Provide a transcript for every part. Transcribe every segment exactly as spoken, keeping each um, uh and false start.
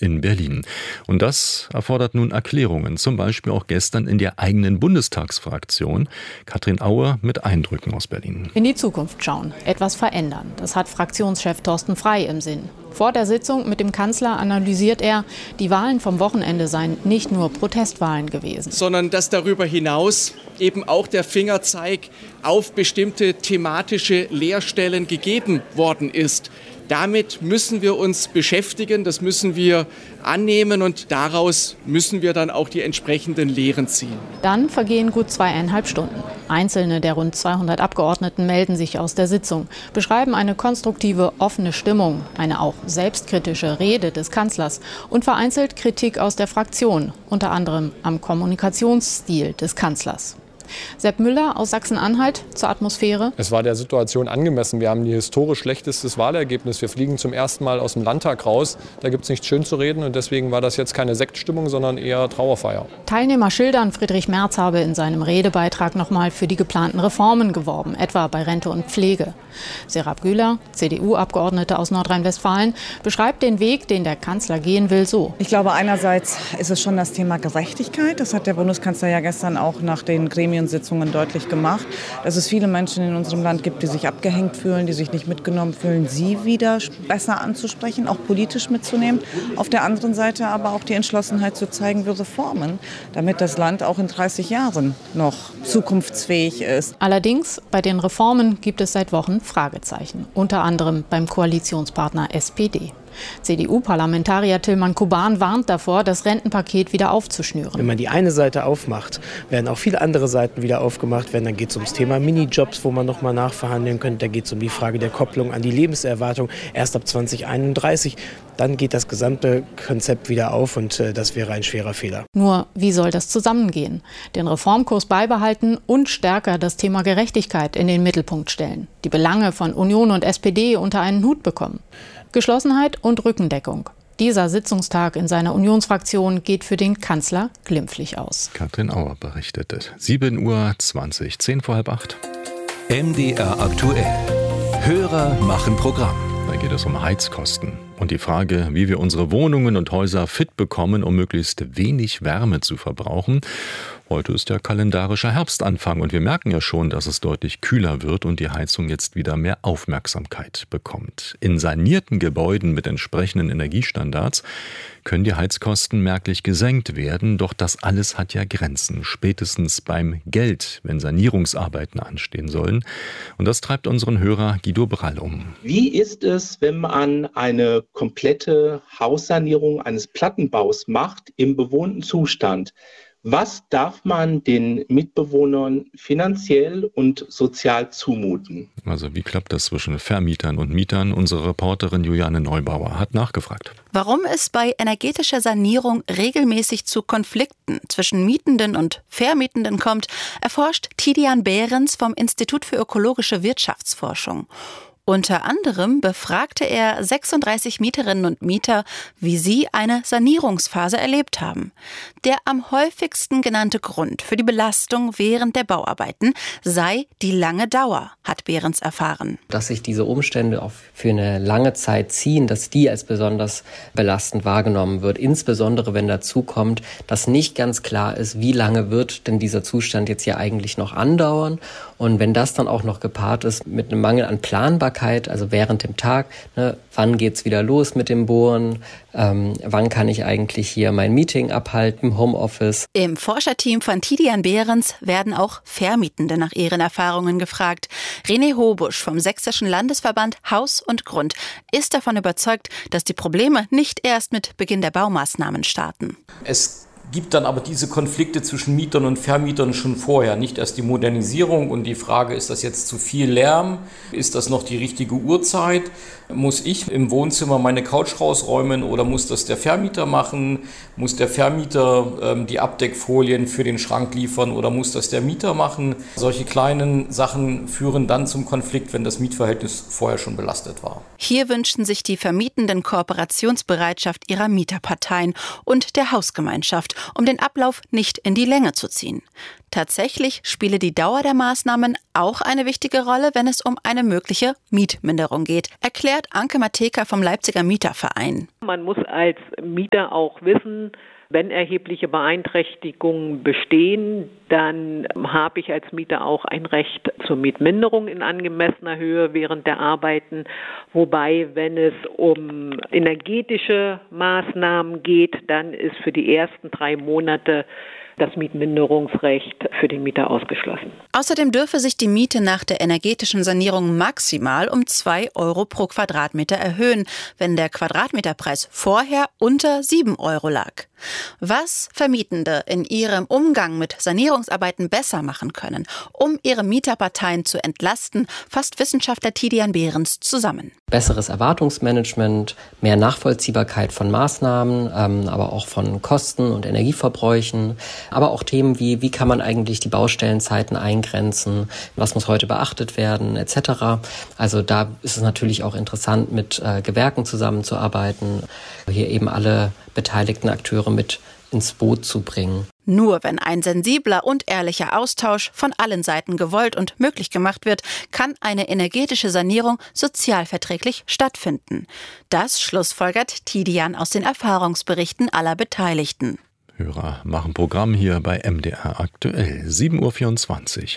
in Berlin. Und das erfordert nun Erklärungen, zum Beispiel auch gestern in der eigenen Bundestagsfraktion. Katrin Aue mit Eindrücken aus Berlin. In die Zukunft schauen, etwas verändern. Das hat Fraktionschef Thorsten Frey im Sinn. Vor der Sitzung mit dem Kanzler analysiert er, die Wahlen vom Wochenende seien nicht nur Protestwahlen gewesen, sondern dass darüber hinaus eben auch der Fingerzeig auf bestimmte thematische Leerstellen gegeben worden ist. Damit müssen wir uns beschäftigen, das müssen wir annehmen und daraus müssen wir dann auch die entsprechenden Lehren ziehen. Dann vergehen gut zweieinhalb Stunden. Einzelne der rund zweihundert Abgeordneten melden sich aus der Sitzung, beschreiben eine konstruktive, offene Stimmung, eine auch selbstkritische Rede des Kanzlers und vereinzelt Kritik aus der Fraktion, unter anderem am Kommunikationsstil des Kanzlers. Sepp Müller aus Sachsen-Anhalt zur Atmosphäre. Es war der Situation angemessen. Wir haben ein historisch schlechtestes Wahlergebnis. Wir fliegen zum ersten Mal aus dem Landtag raus. Da gibt es nichts schön zu reden und deswegen war das jetzt keine Sektstimmung, sondern eher Trauerfeier. Teilnehmer schildern, Friedrich Merz habe in seinem Redebeitrag noch mal für die geplanten Reformen geworben, etwa bei Rente und Pflege. Serap Güler, C D U-Abgeordnete aus Nordrhein-Westfalen, beschreibt den Weg, den der Kanzler gehen will, so. Ich glaube, einerseits ist es schon das Thema Gerechtigkeit. Das hat der Bundeskanzler ja gestern auch nach den Gremiensitzungen deutlich gemacht, dass es viele Menschen in unserem Land gibt, die sich abgehängt fühlen, die sich nicht mitgenommen fühlen, sie wieder besser anzusprechen, auch politisch mitzunehmen. Auf der anderen Seite aber auch die Entschlossenheit zu zeigen für Reformen, damit das Land auch in dreißig Jahren noch zukunftsfähig ist. Allerdings, bei den Reformen gibt es seit Wochen Fragezeichen, unter anderem beim Koalitionspartner S P D. C D U-Parlamentarier Tilman Kuban warnt davor, das Rentenpaket wieder aufzuschnüren. Wenn man die eine Seite aufmacht, werden auch viele andere Seiten wieder aufgemacht werden. Dann geht es ums Thema Minijobs, wo man noch mal nachverhandeln könnte. Da geht es um die Frage der Kopplung an die Lebenserwartung erst ab zwanzig einunddreißig. Dann geht das gesamte Konzept wieder auf und äh, das wäre ein schwerer Fehler. Nur, wie soll das zusammengehen? Den Reformkurs beibehalten und stärker das Thema Gerechtigkeit in den Mittelpunkt stellen. Die Belange von Union und S P D unter einen Hut bekommen. Geschlossenheit und Rückendeckung. Dieser Sitzungstag in seiner Unionsfraktion geht für den Kanzler glimpflich aus. Katrin Auer berichtete. sieben Uhr zwanzig, zehn vor halb acht. M D R aktuell. Hörer machen Programm. Da geht es um Heizkosten und die Frage, wie wir unsere Wohnungen und Häuser fit bekommen, um möglichst wenig Wärme zu verbrauchen. Heute ist der kalendarische Herbstanfang und wir merken ja schon, dass es deutlich kühler wird und die Heizung jetzt wieder mehr Aufmerksamkeit bekommt. In sanierten Gebäuden mit entsprechenden Energiestandards können die Heizkosten merklich gesenkt werden, doch das alles hat ja Grenzen, spätestens beim Geld, wenn Sanierungsarbeiten anstehen sollen. Und das treibt unseren Hörer Guido Brall um. Wie ist es, wenn man eine komplette Haussanierung eines Plattenbaus macht im bewohnten Zustand? Was darf man den Mitbewohnern finanziell und sozial zumuten? Also wie klappt das zwischen Vermietern und Mietern? Unsere Reporterin Juliane Neubauer hat nachgefragt. Warum es bei energetischer Sanierung regelmäßig zu Konflikten zwischen Mietenden und Vermietenden kommt, erforscht Tidian Behrens vom Institut für ökologische Wirtschaftsforschung. Unter anderem befragte er sechsunddreißig Mieterinnen und Mieter, wie sie eine Sanierungsphase erlebt haben. Der am häufigsten genannte Grund für die Belastung während der Bauarbeiten sei die lange Dauer, hat Behrens erfahren. Dass sich diese Umstände auch für eine lange Zeit ziehen, dass die als besonders belastend wahrgenommen wird. Insbesondere wenn dazu kommt, dass nicht ganz klar ist, wie lange wird denn dieser Zustand jetzt hier eigentlich noch andauern. Und wenn das dann auch noch gepaart ist mit einem Mangel an Planbarkeit, also während dem Tag, ne, wann geht's wieder los mit dem Bohren, ähm, wann kann ich eigentlich hier mein Meeting abhalten im Homeoffice. Im Forscherteam von Tidian Behrens werden auch Vermietende nach ihren Erfahrungen gefragt. René Hobusch vom Sächsischen Landesverband Haus und Grund ist davon überzeugt, dass die Probleme nicht erst mit Beginn der Baumaßnahmen starten. Es gibt dann aber diese Konflikte zwischen Mietern und Vermietern schon vorher. Nicht erst die Modernisierung und die Frage, ist das jetzt zu viel Lärm? Ist das noch die richtige Uhrzeit? Muss ich im Wohnzimmer meine Couch rausräumen oder muss das der Vermieter machen? Muss der Vermieter ähm, die Abdeckfolien für den Schrank liefern oder muss das der Mieter machen? Solche kleinen Sachen führen dann zum Konflikt, wenn das Mietverhältnis vorher schon belastet war. Hier wünschen sich die Vermietenden Kooperationsbereitschaft ihrer Mieterparteien und der Hausgemeinschaft um den Ablauf nicht in die Länge zu ziehen. Tatsächlich spiele die Dauer der Maßnahmen auch eine wichtige Rolle, wenn es um eine mögliche Mietminderung geht, erklärt Anke Mateka vom Leipziger Mieterverein. Man muss als Mieter auch wissen, wenn erhebliche Beeinträchtigungen bestehen, dann habe ich als Mieter auch ein Recht zur Mietminderung in angemessener Höhe während der Arbeiten. Wobei, wenn es um energetische Maßnahmen geht, dann ist für die ersten drei Monate das Mietminderungsrecht für den Mieter ausgeschlossen. Außerdem dürfe sich die Miete nach der energetischen Sanierung maximal um zwei Euro pro Quadratmeter erhöhen, wenn der Quadratmeterpreis vorher unter sieben Euro lag. Was Vermietende in ihrem Umgang mit Sanierungsarbeiten besser machen können, um ihre Mieterparteien zu entlasten, fasst Wissenschaftler Tidian Behrens zusammen. Besseres Erwartungsmanagement, mehr Nachvollziehbarkeit von Maßnahmen, ähm, aber auch von Kosten und Energieverbräuchen, aber auch Themen wie, wie kann man eigentlich die Baustellenzeiten eingrenzen, was muss heute beachtet werden, et cetera. Also da ist es natürlich auch interessant, mit äh, Gewerken zusammenzuarbeiten, hier eben alle beteiligten Akteure mit ins Boot zu bringen. Nur wenn ein sensibler und ehrlicher Austausch von allen Seiten gewollt und möglich gemacht wird, kann eine energetische Sanierung sozialverträglich stattfinden. Das schlussfolgert Tidian aus den Erfahrungsberichten aller Beteiligten. Hörer machen Programm hier bei M D R aktuell, sieben Uhr vierundzwanzig.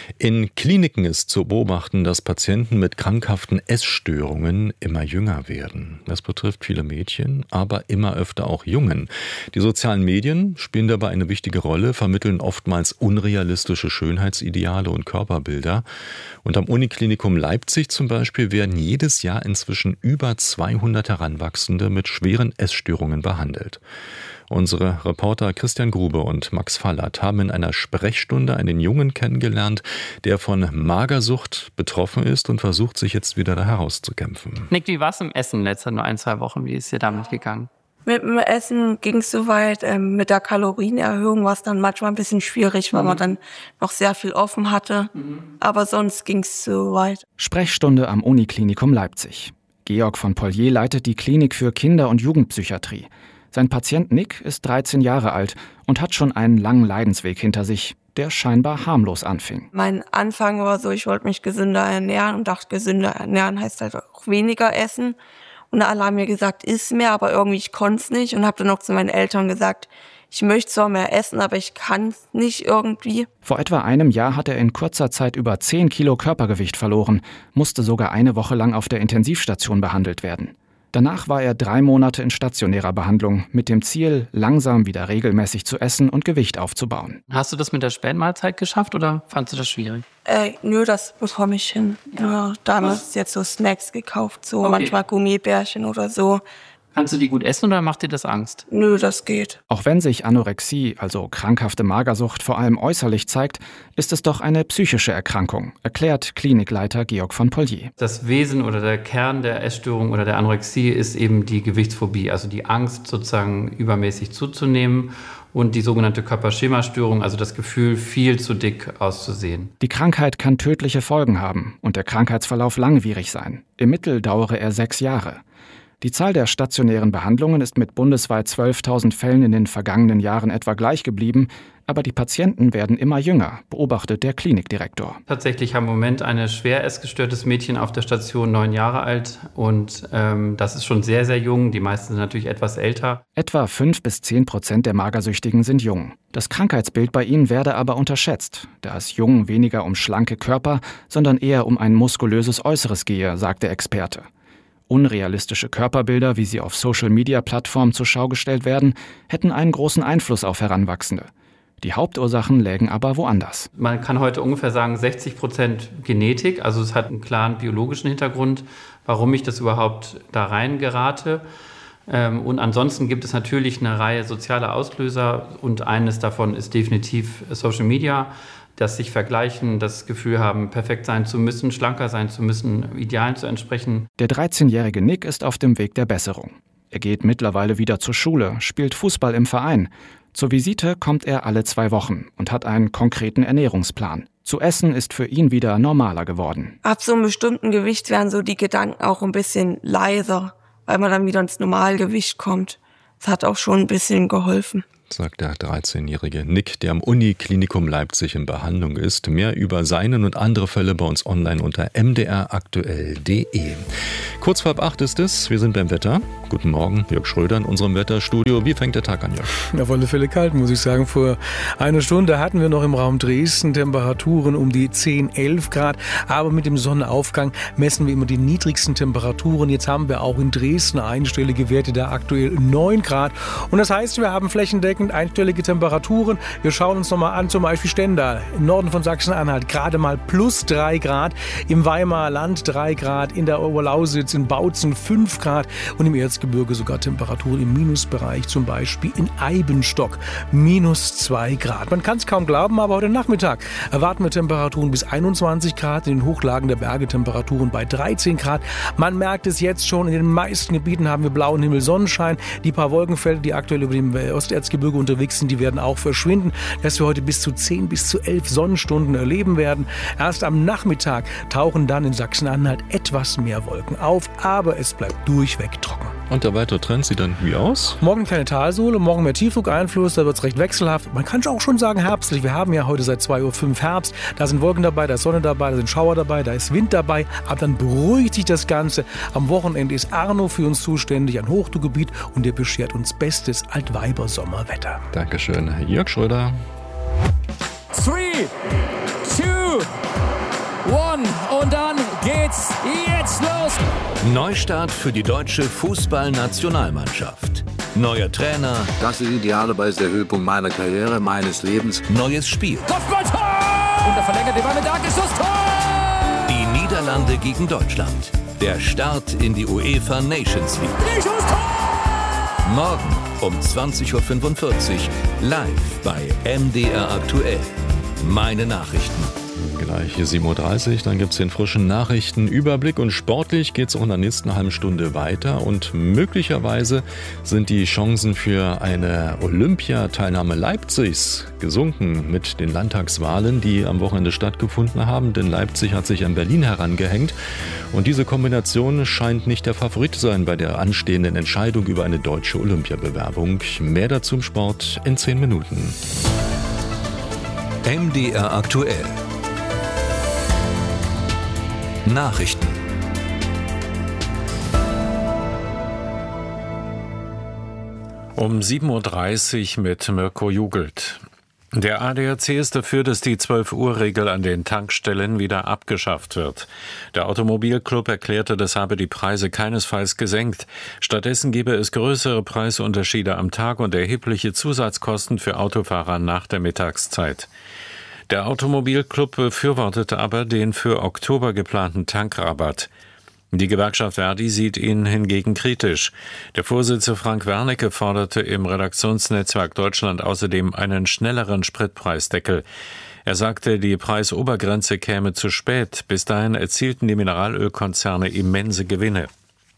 In Kliniken ist zu beobachten, dass Patienten mit krankhaften Essstörungen immer jünger werden. Das betrifft viele Mädchen, aber immer öfter auch Jungen. Die sozialen Medien spielen dabei eine wichtige Rolle, vermitteln oftmals unrealistische Schönheitsideale und Körperbilder. Und am Uniklinikum Leipzig zum Beispiel werden jedes Jahr inzwischen über zweihundert Heranwachsende mit schweren Essstörungen behandelt. Unsere Reporter Christian Grube und Max Fallert haben in einer Sprechstunde einen Jungen kennengelernt, der von Magersucht betroffen ist und versucht, sich jetzt wieder da herauszukämpfen. Nick, wie war es im Essen letzte nur ein, zwei Wochen? Wie ist dir damit gegangen? Mit dem Essen ging es soweit. Ähm, mit der Kalorienerhöhung war es dann manchmal ein bisschen schwierig, weil mhm. man dann noch sehr viel offen hatte. Mhm. Aber sonst ging es soweit. Sprechstunde am Uniklinikum Leipzig. Georg von Pollier leitet die Klinik für Kinder- und Jugendpsychiatrie. Sein Patient Nick ist dreizehn Jahre alt und hat schon einen langen Leidensweg hinter sich, der scheinbar harmlos anfing. Mein Anfang war so, ich wollte mich gesünder ernähren und dachte, gesünder ernähren heißt halt auch weniger essen. Und alle haben mir gesagt, iss mehr, aber irgendwie ich konnte es nicht und habe dann auch zu meinen Eltern gesagt, ich möchte zwar mehr essen, aber ich kann es nicht irgendwie. Vor etwa einem Jahr hat er in kurzer Zeit über zehn Kilo Körpergewicht verloren, musste sogar eine Woche lang auf der Intensivstation behandelt werden. Danach war er drei Monate in stationärer Behandlung mit dem Ziel, langsam wieder regelmäßig zu essen und Gewicht aufzubauen. Hast du das mit der Spätmahlzeit geschafft oder fandst du das schwierig? Äh, nö, das bekomme ich hin. Ja. Nur damals jetzt so Snacks gekauft, so okay. Manchmal Gummibärchen oder so. Kannst du die gut essen oder macht dir das Angst? Nö, das geht. Auch wenn sich Anorexie, also krankhafte Magersucht, vor allem äußerlich zeigt, ist es doch eine psychische Erkrankung, erklärt Klinikleiter Georg von Pollier. Das Wesen oder der Kern der Essstörung oder der Anorexie ist eben die Gewichtsphobie, also die Angst, sozusagen übermäßig zuzunehmen. Und die sogenannte Körperschemastörung, also das Gefühl, viel zu dick auszusehen. Die Krankheit kann tödliche Folgen haben und der Krankheitsverlauf langwierig sein. Im Mittel dauere er sechs Jahre. Die Zahl der stationären Behandlungen ist mit bundesweit zwölftausend Fällen in den vergangenen Jahren etwa gleich geblieben, aber die Patienten werden immer jünger, beobachtet der Klinikdirektor. Tatsächlich haben im Moment ein schwer essgestörtes Mädchen auf der Station neun Jahre alt und ähm, das ist schon sehr, sehr jung. Die meisten sind natürlich etwas älter. Etwa fünf bis zehn Prozent der Magersüchtigen sind jung. Das Krankheitsbild bei ihnen werde aber unterschätzt, da es jungen weniger um schlanke Körper, sondern eher um ein muskulöses Äußeres gehe, sagt der Experte. Unrealistische Körperbilder, wie sie auf Social-Media-Plattformen zur Schau gestellt werden, hätten einen großen Einfluss auf Heranwachsende. Die Hauptursachen lägen aber woanders. Man kann heute ungefähr sagen, sechzig Prozent Genetik, also es hat einen klaren biologischen Hintergrund, warum ich das überhaupt da rein gerate. Und ansonsten gibt es natürlich eine Reihe sozialer Auslöser und eines davon ist definitiv Social Media. Das sich vergleichen, das Gefühl haben, perfekt sein zu müssen, schlanker sein zu müssen, Idealen zu entsprechen. Der dreizehnjährige Nick ist auf dem Weg der Besserung. Er geht mittlerweile wieder zur Schule, spielt Fußball im Verein. Zur Visite kommt er alle zwei Wochen und hat einen konkreten Ernährungsplan. Zu essen ist für ihn wieder normaler geworden. Ab so einem bestimmten Gewicht werden so die Gedanken auch ein bisschen leiser, weil man dann wieder ins Normalgewicht kommt. Das hat auch schon ein bisschen geholfen. sagt der dreizehnjährige Nick, der am Uniklinikum Leipzig in Behandlung ist. Mehr über seinen und andere Fälle bei uns online unter m d r aktuell punkt d e. Kurz vor halb acht ist es. Wir sind beim Wetter. Guten Morgen, Jörg Schröder in unserem Wetterstudio. Wie fängt der Tag an, Jörg? Auf alle Fälle kalt, muss ich sagen. Vor einer Stunde hatten wir noch im Raum Dresden Temperaturen um die zehn, elf Grad. Aber mit dem Sonnenaufgang messen wir immer die niedrigsten Temperaturen. Jetzt haben wir auch in Dresden einstellige Werte, da aktuell neun Grad. Und das heißt, wir haben flächendeckend einstellige Temperaturen. Wir schauen uns nochmal an, zum Beispiel Stendal im Norden von Sachsen-Anhalt, gerade mal plus drei Grad. Im Weimarer Land drei Grad, in der Oberlausitz, in Bautzen fünf Grad und im Erzgebirge sogar Temperaturen im Minusbereich, zum Beispiel in Eibenstock minus zwei Grad. Man kann es kaum glauben, aber heute Nachmittag erwarten wir Temperaturen bis einundzwanzig Grad, in den Hochlagen der Berge Temperaturen bei dreizehn Grad. Man merkt es jetzt schon, in den meisten Gebieten haben wir blauen Himmel, Sonnenschein. Die paar Wolkenfelder, die aktuell über dem Osterzgebirge unterwegs sind, die werden auch verschwinden, dass wir heute bis zu zehn bis zu elf Sonnenstunden erleben werden. Erst am Nachmittag tauchen dann in Sachsen-Anhalt etwas mehr Wolken auf, aber es bleibt durchweg trocken. Und der weitere Trend sieht dann wie aus? Morgen keine Talsohle, morgen mehr Tiefdruckeinfluss, da wird es recht wechselhaft. Man kann auch schon sagen herbstlich. Wir haben ja heute seit zwei Uhr fünf Herbst. Da sind Wolken dabei, da ist Sonne dabei, da sind Schauer dabei, da ist Wind dabei. Aber dann beruhigt sich das Ganze. Am Wochenende ist Arno für uns zuständig, ein Hochdruckgebiet, und der beschert uns bestes Altweiber-Sommerwetter. Dankeschön, Jörg Schröder. Three, two, one und dann geht's jetzt los. Neustart für die deutsche Fußballnationalmannschaft. Neuer Trainer. Das ist idealerweise der Höhepunkt meiner Karriere, meines Lebens. Neues Spiel. Kopfballtor! Und er verlängert den Ball mit Anschluss. Tor! Die Niederlande gegen Deutschland. Der Start in die UEFA Nations League. Morgen um zwanzig Uhr fünfundvierzig live bei M D R aktuell. Meine Nachrichten. Gleich sieben Uhr dreißig, dann gibt es den frischen Nachrichtenüberblick und sportlich geht es auch in der nächsten halben Stunde weiter und möglicherweise sind die Chancen für eine Olympiateilnahme Leipzigs gesunken mit den Landtagswahlen, die am Wochenende stattgefunden haben, denn Leipzig hat sich an Berlin herangehängt und diese Kombination scheint nicht der Favorit zu sein bei der anstehenden Entscheidung über eine deutsche Olympiabewerbung. Mehr dazu im Sport in zehn Minuten. M D R aktuell. Nachrichten. Um sieben Uhr dreißig mit Mirko Jugelt. Der A D A C ist dafür, dass die zwölf Uhr Regel an den Tankstellen wieder abgeschafft wird. Der Automobilclub erklärte, das habe die Preise keinesfalls gesenkt. Stattdessen gebe es größere Preisunterschiede am Tag und erhebliche Zusatzkosten für Autofahrer nach der Mittagszeit. Der Automobilclub befürwortete aber den für Oktober geplanten Tankrabatt. Die Gewerkschaft Verdi sieht ihn hingegen kritisch. Der Vorsitzende Frank Wernicke forderte im Redaktionsnetzwerk Deutschland außerdem einen schnelleren Spritpreisdeckel. Er sagte, die Preisobergrenze käme zu spät. Bis dahin erzielten die Mineralölkonzerne immense Gewinne.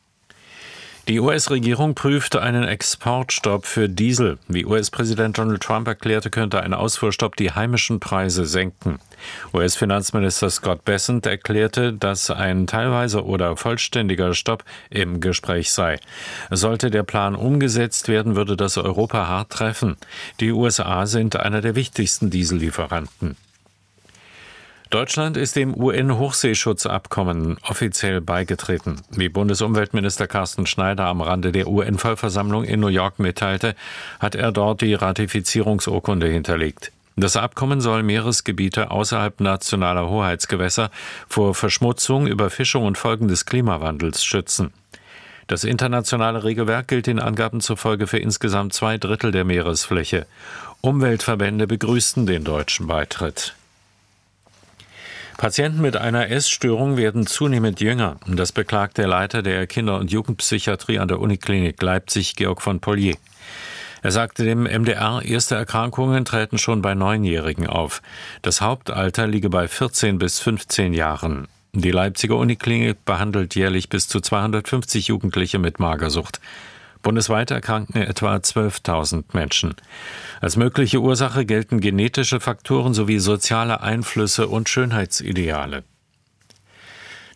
Die U S-Regierung prüft einen Exportstopp für Diesel. Wie U S-Präsident Donald Trump erklärte, könnte ein Ausfuhrstopp die heimischen Preise senken. U S-Finanzminister Scott Bessent erklärte, dass ein teilweise oder vollständiger Stopp im Gespräch sei. Sollte der Plan umgesetzt werden, würde das Europa hart treffen. Die U S A sind einer der wichtigsten Diesellieferanten. Deutschland ist dem U N-Hochseeschutzabkommen offiziell beigetreten. Wie Bundesumweltminister Carsten Schneider am Rande der U N-Vollversammlung in New York mitteilte, hat er dort die Ratifizierungsurkunde hinterlegt. Das Abkommen soll Meeresgebiete außerhalb nationaler Hoheitsgewässer vor Verschmutzung, Überfischung und Folgen des Klimawandels schützen. Das internationale Regelwerk gilt den Angaben zufolge für insgesamt zwei Drittel der Meeresfläche. Umweltverbände begrüßten den deutschen Beitritt. Patienten mit einer Essstörung werden zunehmend jünger. Das beklagt der Leiter der Kinder- und Jugendpsychiatrie an der Uniklinik Leipzig, Georg von Pollier. Er sagte dem M D R, erste Erkrankungen treten schon bei Neunjährigen auf. Das Hauptalter liege bei vierzehn bis fünfzehn Jahren. Die Leipziger Uniklinik behandelt jährlich bis zu zweihundertfünfzig Jugendliche mit Magersucht. Bundesweit erkranken etwa zwölftausend Menschen. Als mögliche Ursache gelten genetische Faktoren sowie soziale Einflüsse und Schönheitsideale.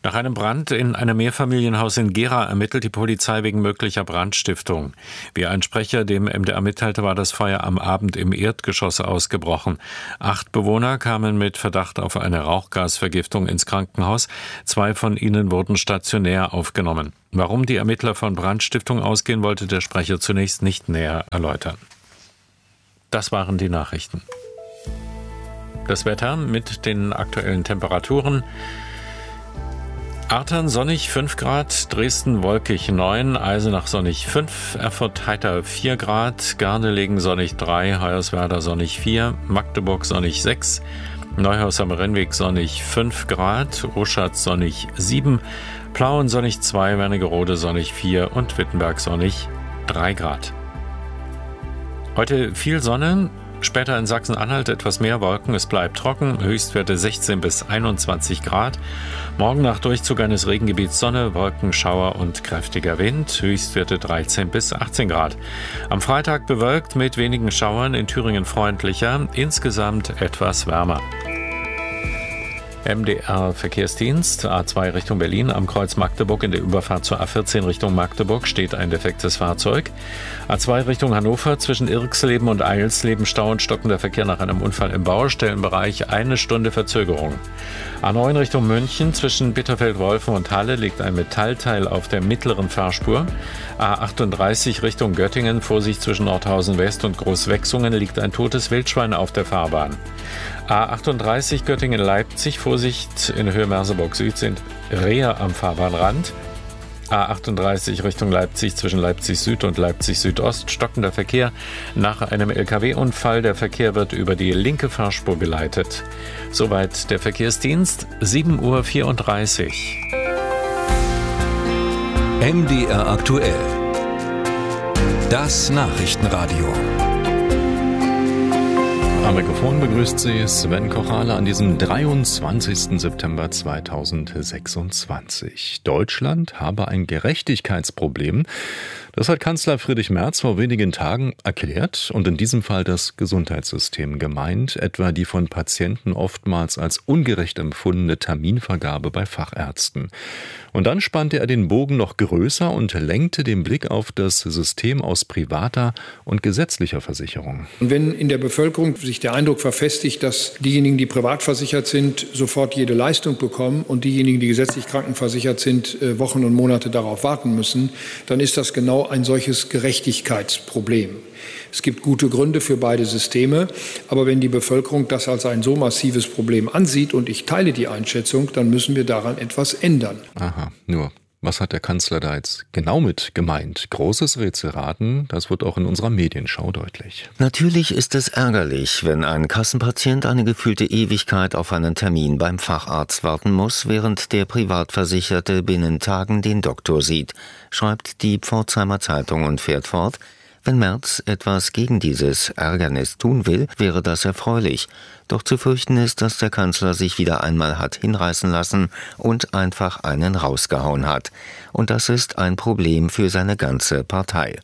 Nach einem Brand in einem Mehrfamilienhaus in Gera ermittelt die Polizei wegen möglicher Brandstiftung. Wie ein Sprecher dem M D R mitteilte, war das Feuer am Abend im Erdgeschoss ausgebrochen. Acht Bewohner kamen mit Verdacht auf eine Rauchgasvergiftung ins Krankenhaus. Zwei von ihnen wurden stationär aufgenommen. Warum die Ermittler von Brandstiftung ausgehen, wollte der Sprecher zunächst nicht näher erläutern. Das waren die Nachrichten. Das Wetter mit den aktuellen Temperaturen. Artern sonnig fünf Grad, Dresden wolkig neun, Eisenach sonnig fünf, Erfurt heiter vier Grad, Gardelegen sonnig drei, Hoyerswerda sonnig vier, Magdeburg sonnig sechs, Neuhaus am Rennweg sonnig fünf Grad, Oschatz sonnig sieben, Plauen sonnig zwei, Wernigerode sonnig vier und Wittenberg sonnig drei Grad. Heute viel Sonne. Später in Sachsen-Anhalt etwas mehr Wolken, es bleibt trocken, Höchstwerte sechzehn bis einundzwanzig Grad. Morgen nach Durchzug eines Regengebiets Sonne, Wolken, Schauer und kräftiger Wind, Höchstwerte dreizehn bis achtzehn Grad. Am Freitag bewölkt mit wenigen Schauern, in Thüringen freundlicher, insgesamt etwas wärmer. M D R-Verkehrsdienst, A zwei Richtung Berlin, am Kreuz Magdeburg in der Überfahrt zur A vierzehn Richtung Magdeburg steht ein defektes Fahrzeug. A zwei Richtung Hannover, zwischen Irxleben und Eilsleben Stau und stockender Verkehr nach einem Unfall im Baustellenbereich, eine Stunde Verzögerung. A neun Richtung München, zwischen Bitterfeld-Wolfen und Halle liegt ein Metallteil auf der mittleren Fahrspur. A achtunddreißig Richtung Göttingen, Vorsicht zwischen Nordhausen West und Großwechsungen, liegt ein totes Wildschwein auf der Fahrbahn. A achtunddreißig Göttingen-Leipzig, Vorsicht in Höhe Merseburg Süd sind Rehe am Fahrbahnrand. A achtunddreißig Richtung Leipzig zwischen Leipzig Süd und Leipzig Südost, stockender Verkehr nach einem L K W-Unfall. Der Verkehr wird über die linke Fahrspur geleitet. Soweit der Verkehrsdienst, sieben Uhr vierunddreißig. M D R aktuell. Das Nachrichtenradio. Am Mikrofon begrüßt Sie Sven Kochale an diesem dreiundzwanzigsten September zweitausendsechsundzwanzig. Deutschland habe ein Gerechtigkeitsproblem. Das hat Kanzler Friedrich Merz vor wenigen Tagen erklärt und in diesem Fall das Gesundheitssystem gemeint, etwa die von Patienten oftmals als ungerecht empfundene Terminvergabe bei Fachärzten. Und dann spannte er den Bogen noch größer und lenkte den Blick auf das System aus privater und gesetzlicher Versicherung. Und wenn in der Bevölkerung sich der Eindruck verfestigt, dass diejenigen, die privat versichert sind, sofort jede Leistung bekommen und diejenigen, die gesetzlich krankenversichert sind, Wochen und Monate darauf warten müssen, dann ist das genau ein solches Gerechtigkeitsproblem. Es gibt gute Gründe für beide Systeme, aber wenn die Bevölkerung das als ein so massives Problem ansieht, und ich teile die Einschätzung, dann müssen wir daran etwas ändern. Aha, nur. Was hat der Kanzler da jetzt genau mit gemeint? Großes Rätselraten, das wird auch in unserer Medienschau deutlich. Natürlich ist es ärgerlich, wenn ein Kassenpatient eine gefühlte Ewigkeit auf einen Termin beim Facharzt warten muss, während der Privatversicherte binnen Tagen den Doktor sieht, schreibt die Pforzheimer Zeitung und fährt fort: Wenn Merz etwas gegen dieses Ärgernis tun will, wäre das erfreulich. Doch zu fürchten ist, dass der Kanzler sich wieder einmal hat hinreißen lassen und einfach einen rausgehauen hat. Und das ist ein Problem für seine ganze Partei.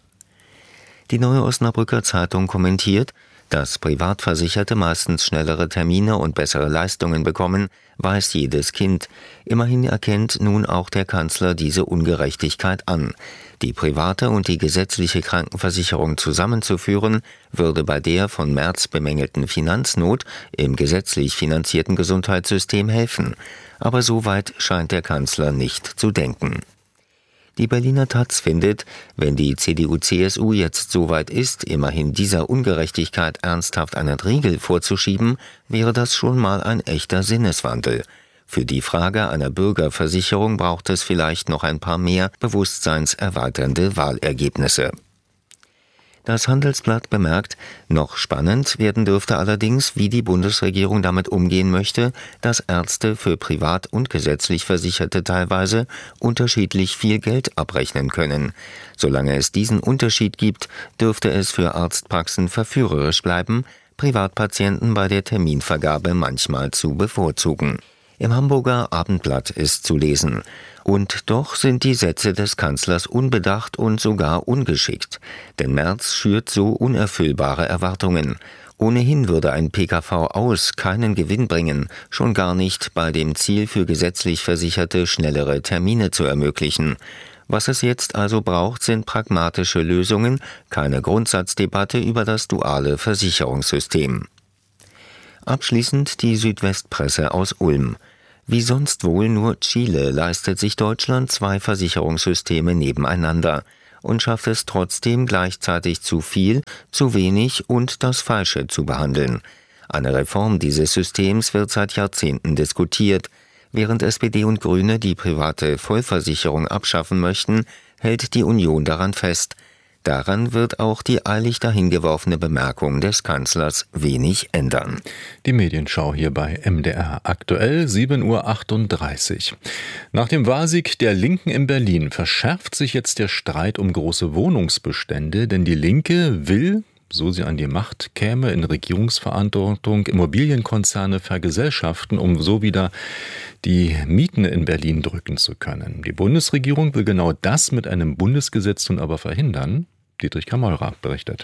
Die Neue Osnabrücker Zeitung kommentiert: Dass Privatversicherte meistens schnellere Termine und bessere Leistungen bekommen, weiß jedes Kind. Immerhin erkennt nun auch der Kanzler diese Ungerechtigkeit an. Die private und die gesetzliche Krankenversicherung zusammenzuführen, würde bei der von Merz bemängelten Finanznot im gesetzlich finanzierten Gesundheitssystem helfen. Aber so weit scheint der Kanzler nicht zu denken. Die Berliner Taz findet, wenn die C D U C S U jetzt so weit ist, immerhin dieser Ungerechtigkeit ernsthaft einen Riegel vorzuschieben, wäre das schon mal ein echter Sinneswandel. Für die Frage einer Bürgerversicherung braucht es vielleicht noch ein paar mehr bewusstseinserweiternde Wahlergebnisse. Das Handelsblatt bemerkt, noch spannend werden dürfte allerdings, wie die Bundesregierung damit umgehen möchte, dass Ärzte für privat und gesetzlich Versicherte teilweise unterschiedlich viel Geld abrechnen können. Solange es diesen Unterschied gibt, dürfte es für Arztpraxen verführerisch bleiben, Privatpatienten bei der Terminvergabe manchmal zu bevorzugen. Im Hamburger Abendblatt ist zu lesen: Und doch sind die Sätze des Kanzlers unbedacht und sogar ungeschickt. Denn Merz schürt so unerfüllbare Erwartungen. Ohnehin würde ein P K V aus keinen Gewinn bringen, schon gar nicht bei dem Ziel für gesetzlich Versicherte schnellere Termine zu ermöglichen. Was es jetzt also braucht, sind pragmatische Lösungen, keine Grundsatzdebatte über das duale Versicherungssystem. Abschließend die Südwestpresse aus Ulm. Wie sonst wohl nur Chile leistet sich Deutschland zwei Versicherungssysteme nebeneinander und schafft es trotzdem gleichzeitig zu viel, zu wenig und das Falsche zu behandeln. Eine Reform dieses Systems wird seit Jahrzehnten diskutiert. Während S P D und Grüne die private Vollversicherung abschaffen möchten, hält die Union daran fest. Daran wird auch die eilig dahingeworfene Bemerkung des Kanzlers wenig ändern. Die Medienschau hier bei M D R aktuell sieben Uhr achtunddreißig. Nach dem Wahlsieg der Linken in Berlin verschärft sich jetzt der Streit um große Wohnungsbestände, denn die Linke will, so sie an die Macht käme, in Regierungsverantwortung Immobilienkonzerne vergesellschaften, um so wieder die Mieten in Berlin drücken zu können. Die Bundesregierung will genau das mit einem Bundesgesetz nun aber verhindern. Dietrich Kameurer berichtet.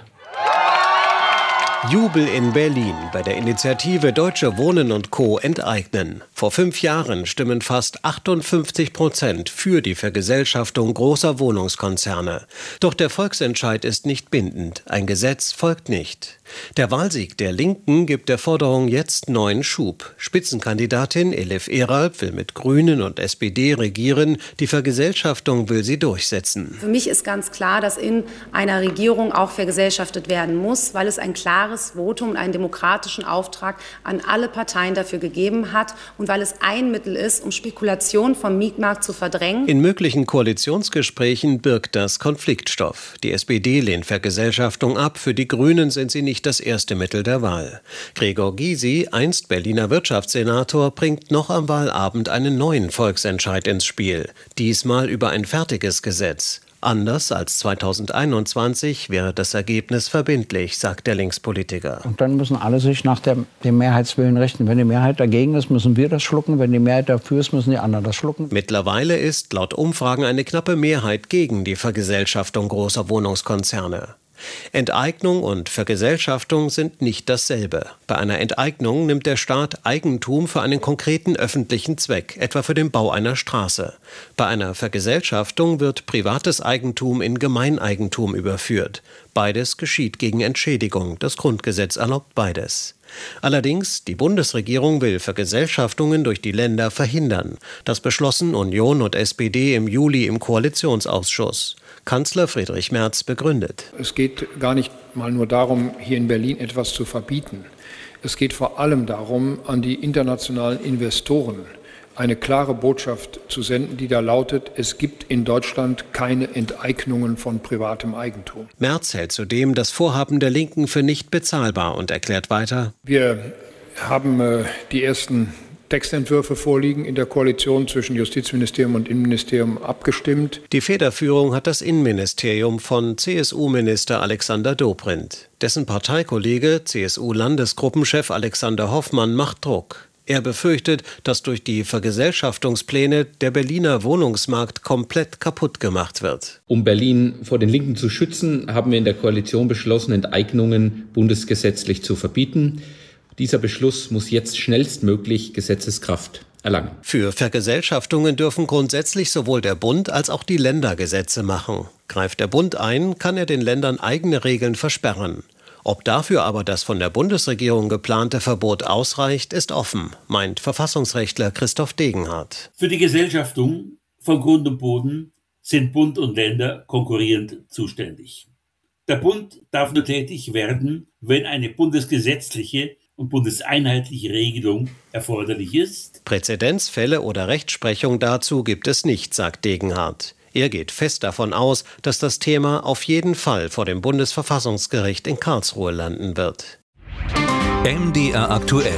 Jubel in Berlin bei der Initiative Deutsche Wohnen und Co. enteignen. Vor fünf Jahren stimmen fast achtundfünfzig Prozent für die Vergesellschaftung großer Wohnungskonzerne. Doch der Volksentscheid ist nicht bindend. Ein Gesetz folgt nicht. Der Wahlsieg der Linken gibt der Forderung jetzt neuen Schub. Spitzenkandidatin Elif Eralp will mit Grünen und S P D regieren. Die Vergesellschaftung will sie durchsetzen. Für mich ist ganz klar, dass in einer Regierung auch vergesellschaftet werden muss, weil es ein klares Votum und einen demokratischen Auftrag an alle Parteien dafür gegeben hat und weil es ein Mittel ist, um Spekulation vom Mietmarkt zu verdrängen. In möglichen Koalitionsgesprächen birgt das Konfliktstoff. Die S P D lehnt Vergesellschaftung ab, für die Grünen sind sie nicht das erste Mittel der Wahl. Gregor Gysi, einst Berliner Wirtschaftssenator, bringt noch am Wahlabend einen neuen Volksentscheid ins Spiel. Diesmal über ein fertiges Gesetz. Anders als zweitausendeinundzwanzig wäre das Ergebnis verbindlich, sagt der Linkspolitiker. Und dann müssen alle sich nach der, dem Mehrheitswillen richten. Wenn die Mehrheit dagegen ist, müssen wir das schlucken. Wenn die Mehrheit dafür ist, müssen die anderen das schlucken. Mittlerweile ist laut Umfragen eine knappe Mehrheit gegen die Vergesellschaftung großer Wohnungskonzerne. Enteignung und Vergesellschaftung sind nicht dasselbe. Bei einer Enteignung nimmt der Staat Eigentum für einen konkreten öffentlichen Zweck, etwa für den Bau einer Straße. Bei einer Vergesellschaftung wird privates Eigentum in Gemeineigentum überführt. Beides geschieht gegen Entschädigung. Das Grundgesetz erlaubt beides. Allerdings, die Bundesregierung will Vergesellschaftungen durch die Länder verhindern. Das beschlossen Union und S P D im Juli im Koalitionsausschuss. Kanzler Friedrich Merz begründet. Es geht gar nicht mal nur darum, hier in Berlin etwas zu verbieten. Es geht vor allem darum, an die internationalen Investoren eine klare Botschaft zu senden, die da lautet, es gibt in Deutschland keine Enteignungen von privatem Eigentum. Merz hält zudem das Vorhaben der Linken für nicht bezahlbar und erklärt weiter: Wir haben äh, die ersten Textentwürfe vorliegen, in der Koalition zwischen Justizministerium und Innenministerium abgestimmt. Die Federführung hat das Innenministerium von C S U-Minister Alexander Dobrindt. Dessen Parteikollege, C S U-Landesgruppenchef Alexander Hoffmann, macht Druck. Er befürchtet, dass durch die Vergesellschaftungspläne der Berliner Wohnungsmarkt komplett kaputt gemacht wird. Um Berlin vor den Linken zu schützen, haben wir in der Koalition beschlossen, Enteignungen bundesgesetzlich zu verbieten. Dieser Beschluss muss jetzt schnellstmöglich Gesetzeskraft erlangen. Für Vergesellschaftungen dürfen grundsätzlich sowohl der Bund als auch die Länder Gesetze machen. Greift der Bund ein, kann er den Ländern eigene Regeln versperren. Ob dafür aber das von der Bundesregierung geplante Verbot ausreicht, ist offen, meint Verfassungsrechtler Christoph Degenhardt. Für die Gesellschaftung von Grund und Boden sind Bund und Länder konkurrierend zuständig. Der Bund darf nur tätig werden, wenn eine bundesgesetzliche und bundeseinheitliche Regelung erforderlich ist. Präzedenzfälle oder Rechtsprechung dazu gibt es nicht, sagt Degenhardt. Er geht fest davon aus, dass das Thema auf jeden Fall vor dem Bundesverfassungsgericht in Karlsruhe landen wird. M D R aktuell.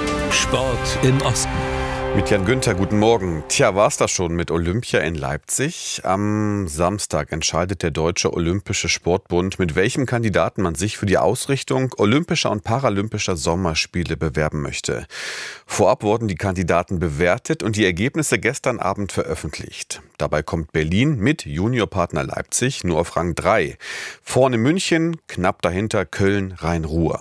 Sport im Osten. Mit Jan Günther, guten Morgen. Tja, war's das schon mit Olympia in Leipzig? Am Samstag entscheidet der Deutsche Olympische Sportbund, mit welchem Kandidaten man sich für die Ausrichtung olympischer und paralympischer Sommerspiele bewerben möchte. Vorab wurden die Kandidaten bewertet und die Ergebnisse gestern Abend veröffentlicht. Dabei kommt Berlin mit Juniorpartner Leipzig nur auf Rang drei. Vorne München, knapp dahinter Köln, Rhein-Ruhr.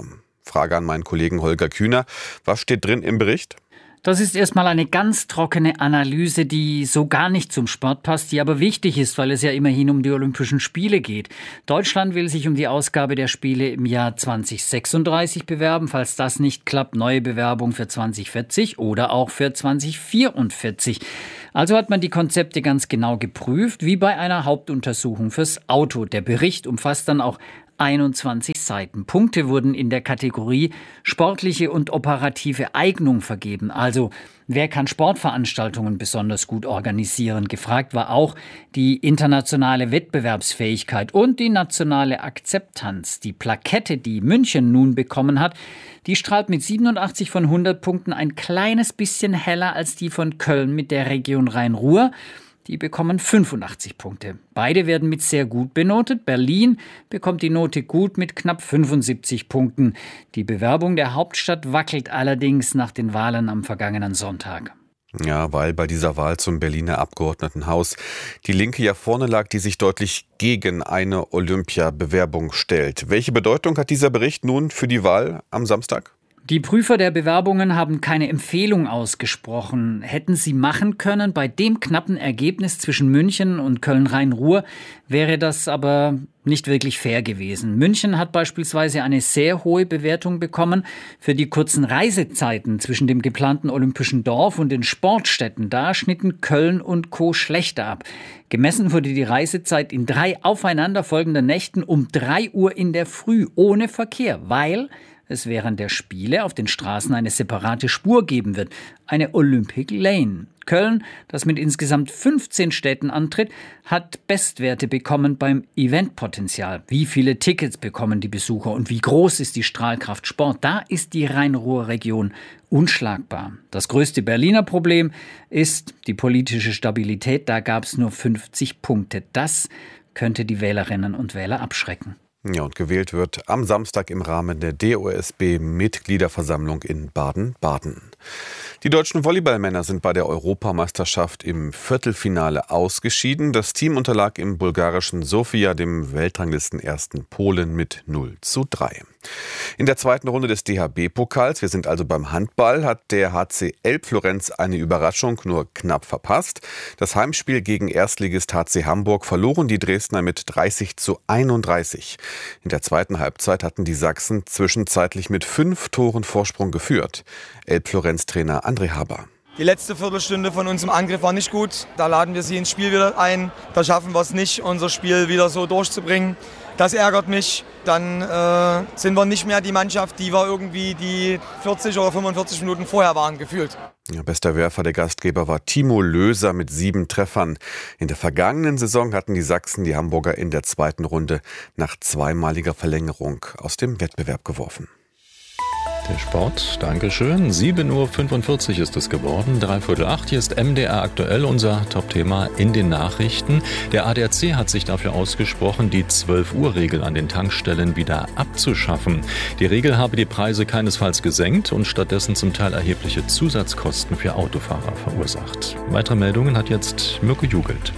Frage an meinen Kollegen Holger Kühner. Was steht drin im Bericht? Das ist erstmal eine ganz trockene Analyse, die so gar nicht zum Sport passt, die aber wichtig ist, weil es ja immerhin um die Olympischen Spiele geht. Deutschland will sich um die Ausgabe der Spiele im Jahr zwanzig sechsunddreißig bewerben. Falls das nicht klappt, neue Bewerbung für zwanzig vierzig oder auch für zwanzig vierundvierzig. Also hat man die Konzepte ganz genau geprüft, wie bei einer Hauptuntersuchung fürs Auto. Der Bericht umfasst dann auch einundzwanzig Seiten. Punkte wurden in der Kategorie sportliche und operative Eignung vergeben. Also, wer kann Sportveranstaltungen besonders gut organisieren? Gefragt war auch die internationale Wettbewerbsfähigkeit und die nationale Akzeptanz. Die Plakette, die München nun bekommen hat, die strahlt mit siebenundachtzig von hundert Punkten ein kleines bisschen heller als die von Köln mit der Region Rhein-Ruhr. Die bekommen fünfundachtzig Punkte. Beide werden mit sehr gut benotet. Berlin bekommt die Note gut mit knapp fünfundsiebzig Punkten. Die Bewerbung der Hauptstadt wackelt allerdings nach den Wahlen am vergangenen Sonntag. Ja, weil bei dieser Wahl zum Berliner Abgeordnetenhaus die Linke ja vorne lag, die sich deutlich gegen eine Olympia-Bewerbung stellt. Welche Bedeutung hat dieser Bericht nun für die Wahl am Samstag? Die Prüfer der Bewerbungen haben keine Empfehlung ausgesprochen. Hätten sie machen können, bei dem knappen Ergebnis zwischen München und Köln-Rhein-Ruhr wäre das aber nicht wirklich fair gewesen. München hat beispielsweise eine sehr hohe Bewertung bekommen für die kurzen Reisezeiten zwischen dem geplanten Olympischen Dorf und den Sportstätten. Da schnitten Köln und Co. schlechter ab. Gemessen wurde die Reisezeit in drei aufeinanderfolgenden Nächten um drei Uhr in der Früh ohne Verkehr, weil es während der Spiele auf den Straßen eine separate Spur geben wird, eine Olympic Lane. Köln, das mit insgesamt fünfzehn Städten antritt, hat Bestwerte bekommen beim Eventpotenzial. Wie viele Tickets bekommen die Besucher und wie groß ist die Strahlkraft Sport? Da ist die Rhein-Ruhr-Region unschlagbar. Das größte Berliner Problem ist die politische Stabilität. Da gab es nur fünfzig Punkte. Das könnte die Wählerinnen und Wähler abschrecken. Ja, und gewählt wird am Samstag im Rahmen der D O S B-Mitgliederversammlung in Baden-Baden. Die deutschen Volleyballmänner sind bei der Europameisterschaft im Viertelfinale ausgeschieden. Das Team unterlag im bulgarischen Sofia dem Weltranglistenersten Polen mit null zu drei. In der zweiten Runde des D H B-Pokals, wir sind also beim Handball, hat der H C Elbflorenz eine Überraschung nur knapp verpasst. Das Heimspiel gegen Erstligist H C Hamburg verloren die Dresdner mit dreißig zu einunddreißig. In der zweiten Halbzeit hatten die Sachsen zwischenzeitlich mit fünf Toren Vorsprung geführt. Elbflorenz-Trainer André Haber. Die letzte Viertelstunde von uns im Angriff war nicht gut. Da laden wir sie ins Spiel wieder ein. Da schaffen wir es nicht, unser Spiel wieder so durchzubringen. Das ärgert mich. Dann äh, sind wir nicht mehr die Mannschaft, die wir irgendwie die vierzig oder fünfundvierzig Minuten vorher waren, gefühlt. Ja, bester Werfer der Gastgeber war Timo Löser mit sieben Treffern. In der vergangenen Saison hatten die Sachsen die Hamburger in der zweiten Runde nach zweimaliger Verlängerung aus dem Wettbewerb geworfen. Der Sport, Dankeschön. sieben Uhr fünfundvierzig ist es geworden, dreiviertel acht. Hier ist M D R aktuell, unser Top-Thema in den Nachrichten. Der A D A C hat sich dafür ausgesprochen, die zwölf Uhr Regel an den Tankstellen wieder abzuschaffen. Die Regel habe die Preise keinesfalls gesenkt und stattdessen zum Teil erhebliche Zusatzkosten für Autofahrer verursacht. Weitere Meldungen hat jetzt Mirko Jugelt.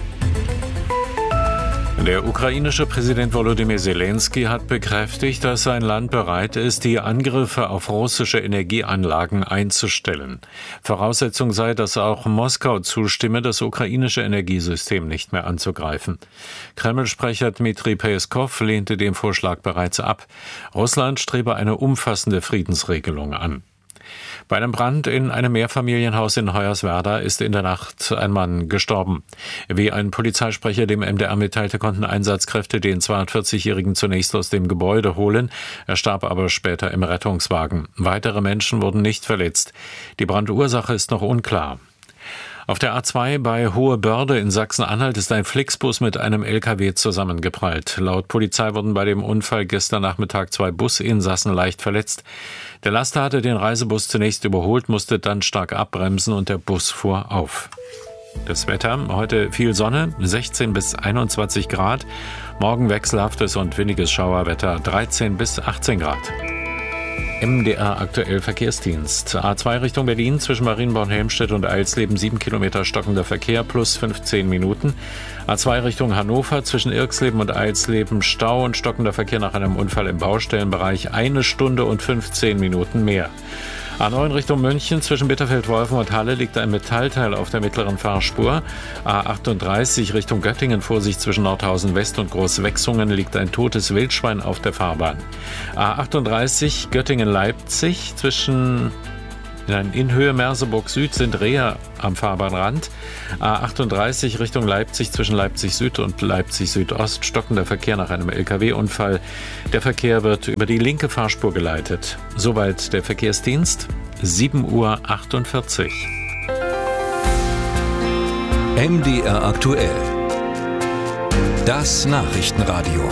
Der ukrainische Präsident Volodymyr Zelensky hat bekräftigt, dass sein Land bereit ist, die Angriffe auf russische Energieanlagen einzustellen. Voraussetzung sei, dass auch Moskau zustimme, das ukrainische Energiesystem nicht mehr anzugreifen. Kreml-Sprecher Dmitri Peskov lehnte den Vorschlag bereits ab. Russland strebe eine umfassende Friedensregelung an. Bei einem Brand in einem Mehrfamilienhaus in Hoyerswerda ist in der Nacht ein Mann gestorben. Wie ein Polizeisprecher dem M D R mitteilte, konnten Einsatzkräfte den zweiundvierzigjährigen zunächst aus dem Gebäude holen. Er starb aber später im Rettungswagen. Weitere Menschen wurden nicht verletzt. Die Brandursache ist noch unklar. Auf der A zwei bei Hohe Börde in Sachsen-Anhalt ist ein Flixbus mit einem L K W zusammengeprallt. Laut Polizei wurden bei dem Unfall gestern Nachmittag zwei Businsassen leicht verletzt. Der Laster hatte den Reisebus zunächst überholt, musste dann stark abbremsen und der Bus fuhr auf. Das Wetter, heute viel Sonne, sechzehn bis einundzwanzig Grad. Morgen wechselhaftes und windiges Schauerwetter, dreizehn bis achtzehn Grad. M D R aktuell Verkehrsdienst. A zwei Richtung Berlin zwischen Marienborn, Helmstedt und Eilsleben sieben Kilometer stockender Verkehr plus fünfzehn Minuten. A zwei Richtung Hannover zwischen Irxleben und Eilsleben Stau und stockender Verkehr nach einem Unfall im Baustellenbereich eine Stunde und fünfzehn Minuten mehr. A neun Richtung München zwischen Bitterfeld-Wolfen und Halle liegt ein Metallteil auf der mittleren Fahrspur. A achtunddreißig Richtung Göttingen, Vorsicht zwischen Nordhausen West und Großwechsungen, liegt ein totes Wildschwein auf der Fahrbahn. A achtunddreißig Göttingen-Leipzig zwischen in Höhe Merseburg Süd sind Rehe am Fahrbahnrand. A achtunddreißig Richtung Leipzig zwischen Leipzig Süd und Leipzig Südost stockender Verkehr nach einem L K W-Unfall. Der Verkehr wird über die linke Fahrspur geleitet. Soweit der Verkehrsdienst. sieben Uhr achtundvierzig. M D R aktuell. Das Nachrichtenradio.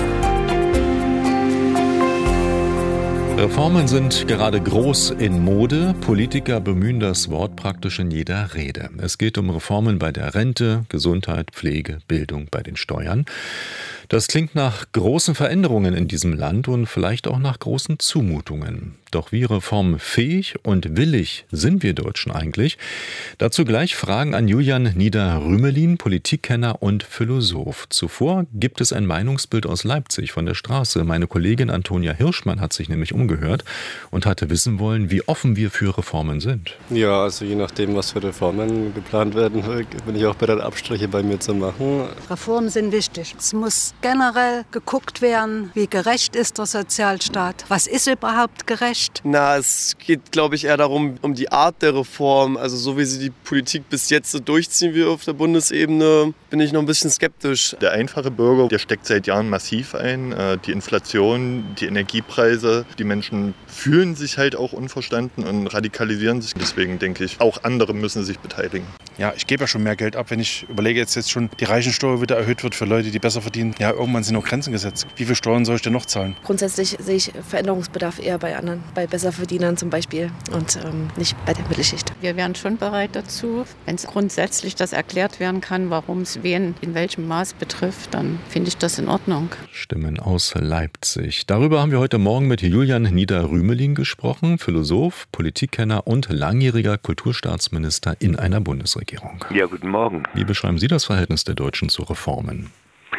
Reformen sind gerade groß in Mode. Politiker bemühen das Wort praktisch in jeder Rede. Es geht um Reformen bei der Rente, Gesundheit, Pflege, Bildung, bei den Steuern. Das klingt nach großen Veränderungen in diesem Land und vielleicht auch nach großen Zumutungen. Doch wie reformfähig und willig sind wir Deutschen eigentlich? Dazu gleich Fragen an Julian Nieder-Rümelin, Politikkenner und Philosoph. Zuvor gibt es ein Meinungsbild aus Leipzig von der Straße. Meine Kollegin Antonia Hirschmann hat sich nämlich umgehört und hatte wissen wollen, wie offen wir für Reformen sind. Ja, also je nachdem, was für Reformen geplant werden, bin ich auch bereit, Abstriche bei mir zu machen. Reformen sind wichtig. Es muss generell geguckt werden, wie gerecht ist der Sozialstaat. Was ist überhaupt gerecht? Na, es geht, glaube ich, eher darum, um die Art der Reform. Also so wie sie die Politik bis jetzt so durchziehen wie auf der Bundesebene, bin ich noch ein bisschen skeptisch. Der einfache Bürger, der steckt seit Jahren massiv ein. Die Inflation, die Energiepreise, die Menschen fühlen sich halt auch unverstanden und radikalisieren sich. Deswegen denke ich, auch andere müssen sich beteiligen. Ja, ich gebe ja schon mehr Geld ab, wenn ich überlege, jetzt, jetzt schon die Reichensteuer wieder erhöht wird für Leute, die besser verdienen. Ja, irgendwann sind noch Grenzen gesetzt. Wie viel Steuern soll ich denn noch zahlen? Grundsätzlich sehe ich Veränderungsbedarf eher bei anderen, bei Besserverdienern zum Beispiel und ähm, nicht bei der Mittelschicht. Wir wären schon bereit dazu, wenn es grundsätzlich das erklärt werden kann, warum es wen in welchem Maß betrifft, dann finde ich das in Ordnung. Stimmen aus Leipzig. Darüber haben wir heute Morgen mit Julian Nieder-Rümelin gesprochen, Philosoph, Politikkenner und langjähriger Kulturstaatsminister in einer Bundesregierung. Ja, guten Morgen. Wie beschreiben Sie das Verhältnis der Deutschen zu Reformen?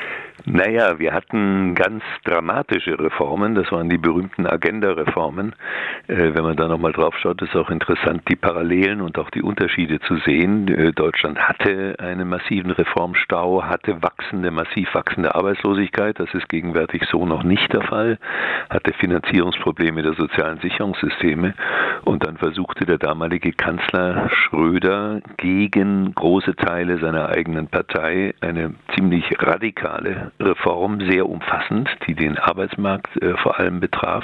Naja, wir hatten ganz dramatische Reformen, das waren die berühmten Agenda-Reformen. Äh, wenn man da nochmal drauf schaut, ist auch interessant, die Parallelen und auch die Unterschiede zu sehen. Äh, Deutschland hatte einen massiven Reformstau, hatte wachsende, massiv wachsende Arbeitslosigkeit, das ist gegenwärtig so noch nicht der Fall, hatte Finanzierungsprobleme der sozialen Sicherungssysteme und dann versuchte der damalige Kanzler Schröder gegen große Teile seiner eigenen Partei eine ziemlich radikale Reform, sehr umfassend, die den Arbeitsmarkt äh, vor allem betraf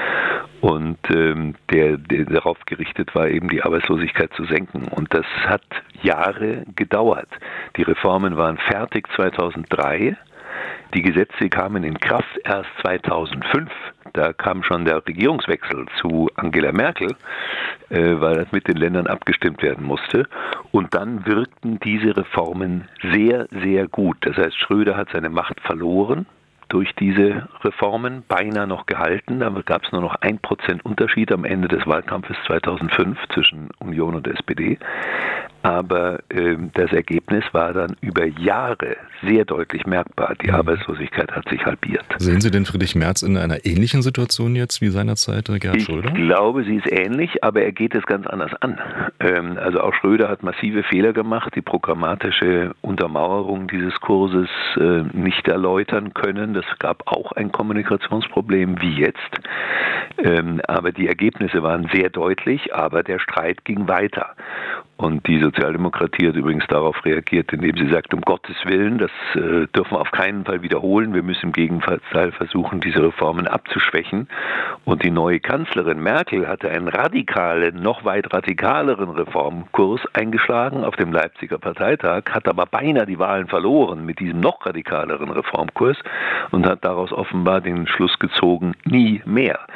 und ähm, der, der darauf gerichtet war, eben die Arbeitslosigkeit zu senken. Und das hat Jahre gedauert. Die Reformen waren fertig zweitausenddrei. Die Gesetze kamen in Kraft erst zweitausendfünf. Da kam schon der Regierungswechsel zu Angela Merkel, äh, weil das mit den Ländern abgestimmt werden musste. Und dann wirkten diese Reformen sehr, sehr gut. Das heißt, Schröder hat seine Macht verloren durch diese Reformen, beinahe noch gehalten. Da gab es nur noch ein Prozent Unterschied am Ende des Wahlkampfes zweitausendfünf zwischen Union und S P D. Aber äh, das Ergebnis war dann über Jahre sehr deutlich merkbar. Die Arbeitslosigkeit hat sich halbiert. Sehen Sie den Friedrich Merz in einer ähnlichen Situation jetzt wie seinerzeit Gerhard ich Schröder? Ich glaube, sie ist ähnlich, aber er geht es ganz anders an. Ähm, also auch Schröder hat massive Fehler gemacht, die programmatische Untermauerung dieses Kurses äh, nicht erläutern können. Es gab auch ein Kommunikationsproblem wie jetzt. Ähm, aber die Ergebnisse waren sehr deutlich, aber der Streit ging weiter. Und die Sozialdemokratie hat übrigens darauf reagiert, indem sie sagt, um Gottes Willen, das äh, dürfen wir auf keinen Fall wiederholen. Wir müssen im Gegenteil versuchen, diese Reformen abzuschwächen. Und die neue Kanzlerin Merkel hatte einen radikalen, noch weit radikaleren Reformkurs eingeschlagen auf dem Leipziger Parteitag, hat aber beinahe die Wahlen verloren mit diesem noch radikaleren Reformkurs und hat daraus offenbar den Schluss gezogen, nie mehr.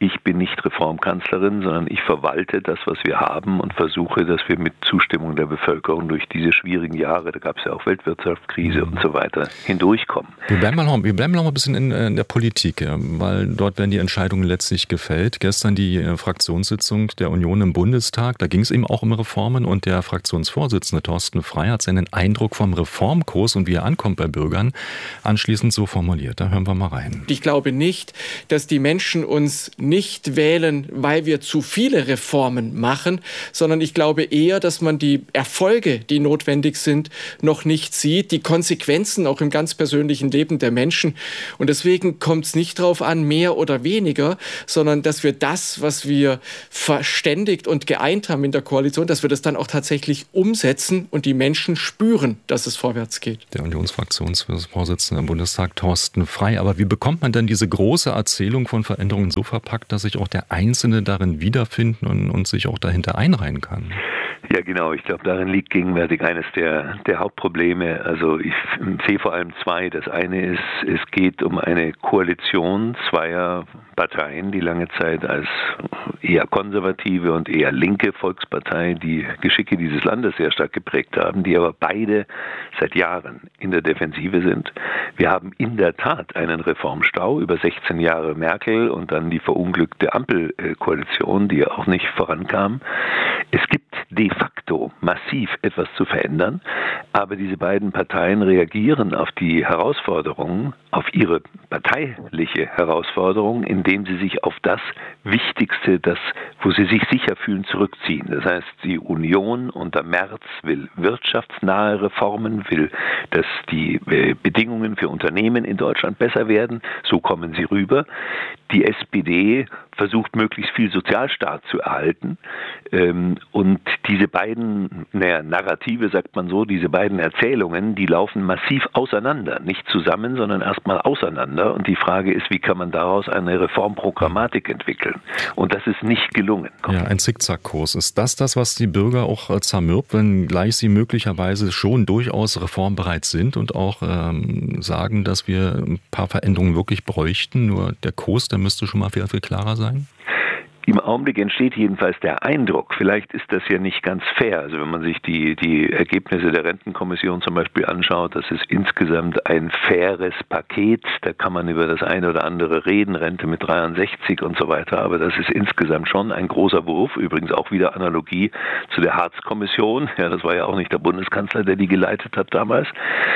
ich bin nicht Reformkanzlerin, sondern ich verwalte das, was wir haben und versuche, dass wir mit Zustimmung der Bevölkerung durch diese schwierigen Jahre, da gab es ja auch Weltwirtschaftskrise mhm. und so weiter, hindurchkommen. Wir bleiben mal noch, wir bleiben noch ein bisschen in, in der Politik, weil dort werden die Entscheidungen letztlich gefällt. Gestern die äh, Fraktionssitzung der Union im Bundestag, da ging es eben auch um Reformen und der Fraktionsvorsitzende Thorsten Frey hat seinen Eindruck vom Reformkurs und wie er ankommt bei Bürgern anschließend so formuliert. Da hören wir mal rein. Ich glaube nicht, dass die Menschen uns nicht wählen, weil wir zu viele Reformen machen, sondern ich glaube eher, dass man die Erfolge, die notwendig sind, noch nicht sieht, die Konsequenzen auch im ganz persönlichen Leben der Menschen. Und deswegen kommt es nicht darauf an, mehr oder weniger, sondern dass wir das, was wir verständigt und geeint haben in der Koalition, dass wir das dann auch tatsächlich umsetzen und die Menschen spüren, dass es vorwärts geht. Der Unionsfraktionsvorsitzende im Bundestag, Thorsten Frey. Aber wie bekommt man denn diese große Erzählung von Veränderungen so verpackt, dass sich auch der Einzelne darin wiederfinden und, und sich auch dahinter einreihen kann? Ja, genau. Ich glaube, darin liegt gegenwärtig eines der, der Hauptprobleme. Also ich sehe vor allem zwei. Das eine ist, es geht um eine Koalition zweier Parteien, die lange Zeit als eher konservative und eher linke Volkspartei die Geschicke dieses Landes sehr stark geprägt haben, die aber beide seit Jahren in der Defensive sind. Wir haben in der Tat einen Reformstau über sechzehn Jahre Merkel und dann die verunglückte Ampelkoalition, die ja auch nicht vorankam. Es gibt de facto massiv etwas zu verändern, aber diese beiden Parteien reagieren auf die Herausforderungen, auf ihre parteiliche Herausforderung, indem sie sich auf das Wichtigste, das, wo sie sich sicher fühlen, zurückziehen. Das heißt, die Union unter Merz will wirtschaftsnahe Reformen, will, dass die Bedingungen für Unternehmen in Deutschland besser werden. So kommen sie rüber. Die S P D versucht, möglichst viel Sozialstaat zu erhalten. Und diese beiden, naja, Narrative, sagt man so, diese beiden Erzählungen, die laufen massiv auseinander. Nicht zusammen, sondern erstmal auseinander. Und die Frage ist, wie kann man daraus eine Reformprogrammatik entwickeln? Und das ist nicht gelungen. Ja, ein Zickzackkurs. Ist das das, was die Bürger auch zermürbt, wenngleich sie möglicherweise schon durchaus reformbereit sind und auch ähm, sagen, dass wir ein paar Veränderungen wirklich bräuchten? Nur der Kurs, der müsste schon mal viel, viel klarer sein? Im Augenblick entsteht jedenfalls der Eindruck, vielleicht ist das ja nicht ganz fair. Also wenn man sich die, die Ergebnisse der Rentenkommission zum Beispiel anschaut, das ist insgesamt ein faires Paket. Da kann man über das eine oder andere reden, Rente mit dreiundsechzig und so weiter. Aber das ist insgesamt schon ein großer Wurf. Übrigens auch wieder Analogie zu der Hartz-Kommission. Ja, das war ja auch nicht der Bundeskanzler, der die geleitet hat damals.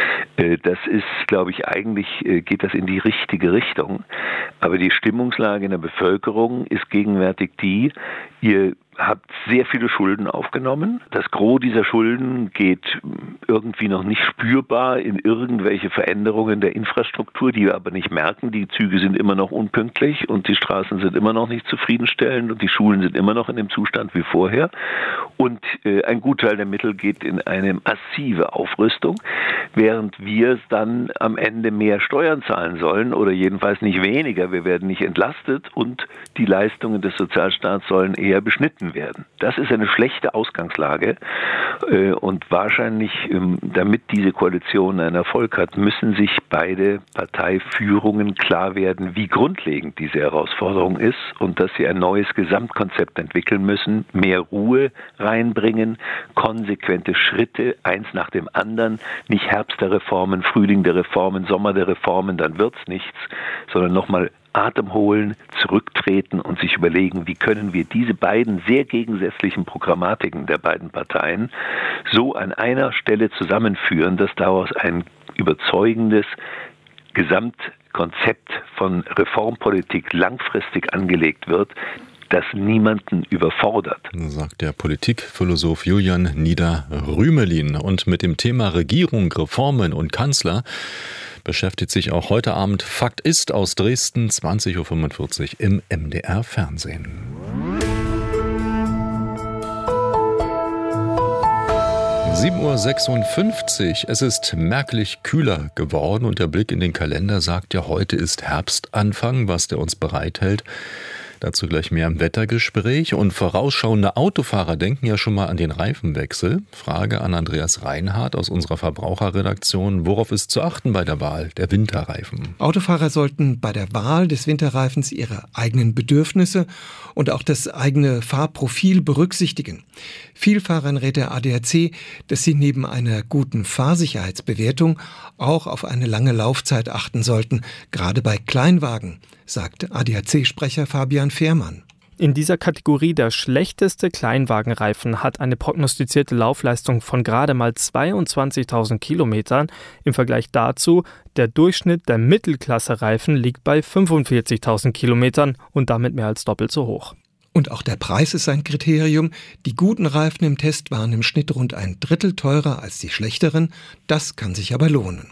Das ist, glaube ich, eigentlich geht das in die richtige Richtung. Aber die Stimmungslage in der Bevölkerung ist gegenwärtig die, ihr habt sehr viele Schulden aufgenommen. Das Gros dieser Schulden geht irgendwie noch nicht spürbar in irgendwelche Veränderungen der Infrastruktur, die wir aber nicht merken. Die Züge sind immer noch unpünktlich und die Straßen sind immer noch nicht zufriedenstellend und die Schulen sind immer noch in dem Zustand wie vorher. Und äh, ein Gutteil der Mittel geht in eine massive Aufrüstung, während wir dann am Ende mehr Steuern zahlen sollen oder jedenfalls nicht weniger. Wir werden nicht entlastet und die Leistungen des Sozialstaats sollen eher beschnitten werden. Das ist eine schlechte Ausgangslage äh, und wahrscheinlich, ähm, damit diese Koalition einen Erfolg hat, müssen sich beide Parteiführungen klar werden, wie grundlegend diese Herausforderung ist und dass sie ein neues Gesamtkonzept entwickeln müssen, mehr Ruhe reinbringen, konsequente Schritte, eins nach dem anderen, nicht Herbst der Reformen, Frühling der Reformen, Sommer der Reformen, dann wird's nichts, sondern nochmal Atem holen, zurücktreten und sich überlegen, wie können wir diese beiden sehr gegensätzlichen Programmatiken der beiden Parteien so an einer Stelle zusammenführen, dass daraus ein überzeugendes Gesamtkonzept von Reformpolitik langfristig angelegt wird, das niemanden überfordert. Sagt der Politikphilosoph Julian Nieder-Rümelin. Und mit dem Thema Regierung, Reformen und Kanzler beschäftigt sich auch heute Abend Fakt ist aus Dresden, zwanzig Uhr fünfundvierzig im M D R Fernsehen. sieben Uhr sechsundfünfzig. Es ist merklich kühler geworden und der Blick in den Kalender sagt ja, heute ist Herbstanfang, was der uns bereithält. Dazu gleich mehr im Wettergespräch. Und vorausschauende Autofahrer denken ja schon mal an den Reifenwechsel. Frage an Andreas Reinhardt aus unserer Verbraucherredaktion. Worauf ist zu achten bei der Wahl der Winterreifen? Autofahrer sollten bei der Wahl des Winterreifens ihre eigenen Bedürfnisse und auch das eigene Fahrprofil berücksichtigen. Vielfahrern rät der A D A C, dass sie neben einer guten Fahrsicherheitsbewertung auch auf eine lange Laufzeit achten sollten, gerade bei Kleinwagen, sagt A D A C-Sprecher Fabian Fehrmann. In dieser Kategorie der schlechteste Kleinwagenreifen hat eine prognostizierte Laufleistung von gerade mal zweiundzwanzigtausend Kilometern. Im Vergleich dazu, der Durchschnitt der Mittelklasse-Reifen liegt bei fünfundvierzigtausend Kilometern und damit mehr als doppelt so hoch. Und auch der Preis ist ein Kriterium. Die guten Reifen im Test waren im Schnitt rund ein Drittel teurer als die schlechteren. Das kann sich aber lohnen.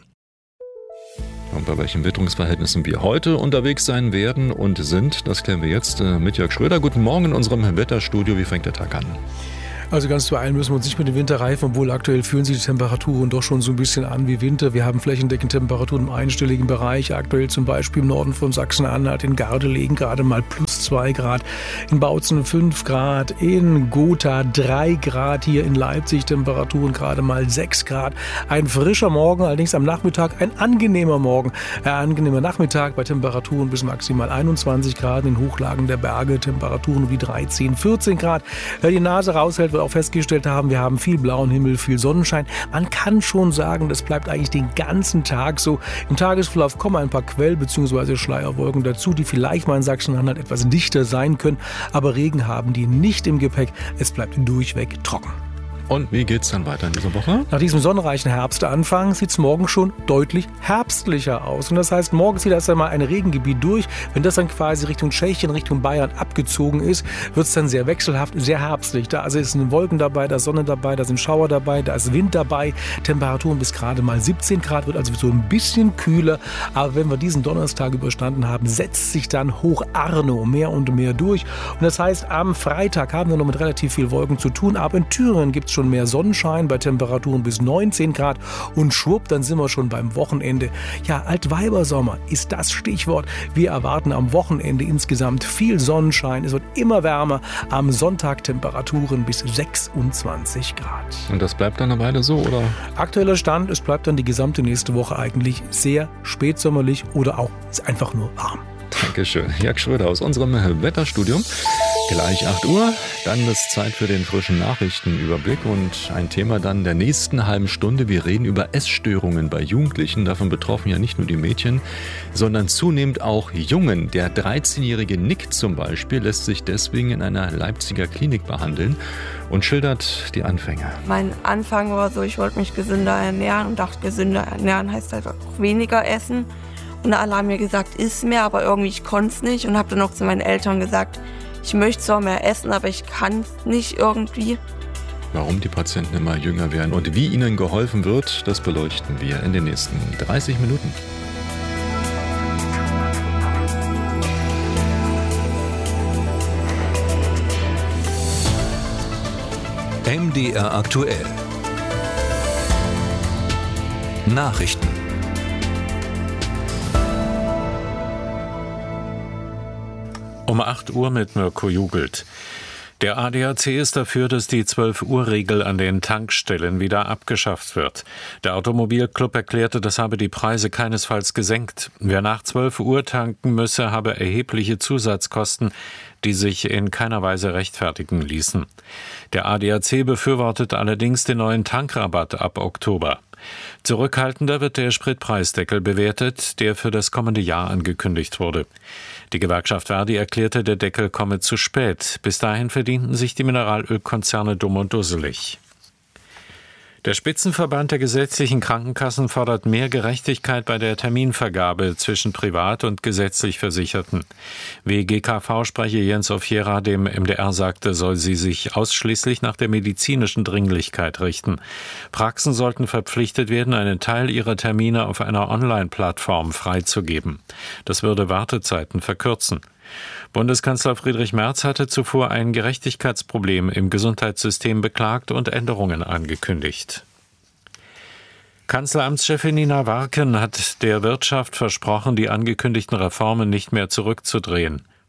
Und bei welchen Witterungsverhältnissen wir heute unterwegs sein werden und sind, das klären wir jetzt mit Jörg Schröder. Guten Morgen in unserem Wetterstudio. Wie fängt der Tag an? Also ganz zu eilen müssen wir uns nicht mit den Winterreifen, obwohl aktuell fühlen sich die Temperaturen doch schon so ein bisschen an wie Winter. Wir haben flächendeckend Temperaturen im einstelligen Bereich. Aktuell zum Beispiel im Norden von Sachsen-Anhalt, in Gardelegen gerade mal plus zwei Grad, in Bautzen fünf Grad, in Gotha drei Grad, hier in Leipzig Temperaturen gerade mal sechs Grad. Ein frischer Morgen, allerdings am Nachmittag ein angenehmer Morgen. Ein angenehmer Nachmittag bei Temperaturen bis maximal einundzwanzig Grad, in Hochlagen der Berge Temperaturen wie dreizehn, vierzehn Grad. Wer die Nase raushält, wird auch festgestellt haben, wir haben viel blauen Himmel, viel Sonnenschein. Man kann schon sagen, das bleibt eigentlich den ganzen Tag so. Im Tagesverlauf kommen ein paar Quell- bzw. Schleierwolken dazu, die vielleicht mal in Sachsen-Anhalt etwas dichter sein können, aber Regen haben die nicht im Gepäck. Es bleibt durchweg trocken. Und wie geht's dann weiter in dieser Woche? Nach diesem sonnenreichen Herbstanfang sieht es morgen schon deutlich herbstlicher aus. Und das heißt, morgen zieht erst einmal ein Regengebiet durch. Wenn das dann quasi Richtung Tschechien, Richtung Bayern abgezogen ist, wird es dann sehr wechselhaft, sehr herbstlich. Da also sind Wolken dabei, da ist Sonne dabei, da sind Schauer dabei, da ist Wind dabei. Temperaturen bis gerade mal siebzehn Grad, wird also so ein bisschen kühler. Aber wenn wir diesen Donnerstag überstanden haben, setzt sich dann Hoch Arno mehr und mehr durch. Und das heißt, am Freitag haben wir noch mit relativ viel Wolken zu tun. Aber in Thüringen gibt es schon mehr Sonnenschein bei Temperaturen bis neunzehn Grad und schwupp, dann sind wir schon beim Wochenende. Ja, Altweibersommer ist das Stichwort. Wir erwarten am Wochenende insgesamt viel Sonnenschein. Es wird immer wärmer. Am Sonntag Temperaturen bis sechsundzwanzig Grad. Und das bleibt dann eine Weile so, oder? Aktueller Stand, es bleibt dann die gesamte nächste Woche eigentlich sehr spätsommerlich oder auch einfach nur warm. Dankeschön. Jörg Schröder aus unserem Wetterstudio. Gleich acht Uhr, dann ist Zeit für den frischen Nachrichtenüberblick und ein Thema dann der nächsten halben Stunde. Wir reden über Essstörungen bei Jugendlichen. Davon betroffen ja nicht nur die Mädchen, sondern zunehmend auch Jungen. Der dreizehnjährige Nick zum Beispiel lässt sich deswegen in einer Leipziger Klinik behandeln und schildert die Anfänge. Mein Anfang war so, ich wollte mich gesünder ernähren und dachte, gesünder ernähren heißt halt auch weniger essen. Und alle haben mir gesagt, iss mehr, aber irgendwie ich konnte es nicht und habe dann auch zu meinen Eltern gesagt, ich möchte zwar mehr essen, aber ich kann es nicht irgendwie. Warum die Patienten immer jünger werden und wie ihnen geholfen wird, das beleuchten wir in den nächsten dreißig Minuten. M D R aktuell. Nachrichten. Um acht Uhr mit Mirko Jugelt. Der A D A C ist dafür, dass die zwölf Uhr Regel an den Tankstellen wieder abgeschafft wird. Der Automobilclub erklärte, das habe die Preise keinesfalls gesenkt. Wer nach zwölf Uhr tanken müsse, habe erhebliche Zusatzkosten, die sich in keiner Weise rechtfertigen ließen. Der A D A C befürwortet allerdings den neuen Tankrabatt ab Oktober. Zurückhaltender wird der Spritpreisdeckel bewertet, der für das kommende Jahr angekündigt wurde. Die Gewerkschaft Verdi erklärte, der Deckel komme zu spät. Bis dahin verdienten sich die Mineralölkonzerne dumm und dusselig. Der Spitzenverband der gesetzlichen Krankenkassen fordert mehr Gerechtigkeit bei der Terminvergabe zwischen privat und gesetzlich Versicherten. Wie G K V-Sprecher Jens Offiera dem M D R sagte, soll sie sich ausschließlich nach der medizinischen Dringlichkeit richten. Praxen sollten verpflichtet werden, einen Teil ihrer Termine auf einer Online-Plattform freizugeben. Das würde Wartezeiten verkürzen. Bundeskanzler Friedrich Merz hatte zuvor ein Gerechtigkeitsproblem im Gesundheitssystem beklagt und Änderungen angekündigt. Kanzleramtschefin Nina Warken hat der Wirtschaft versprochen, die angekündigten Reformen nicht mehr zurückzudrehen.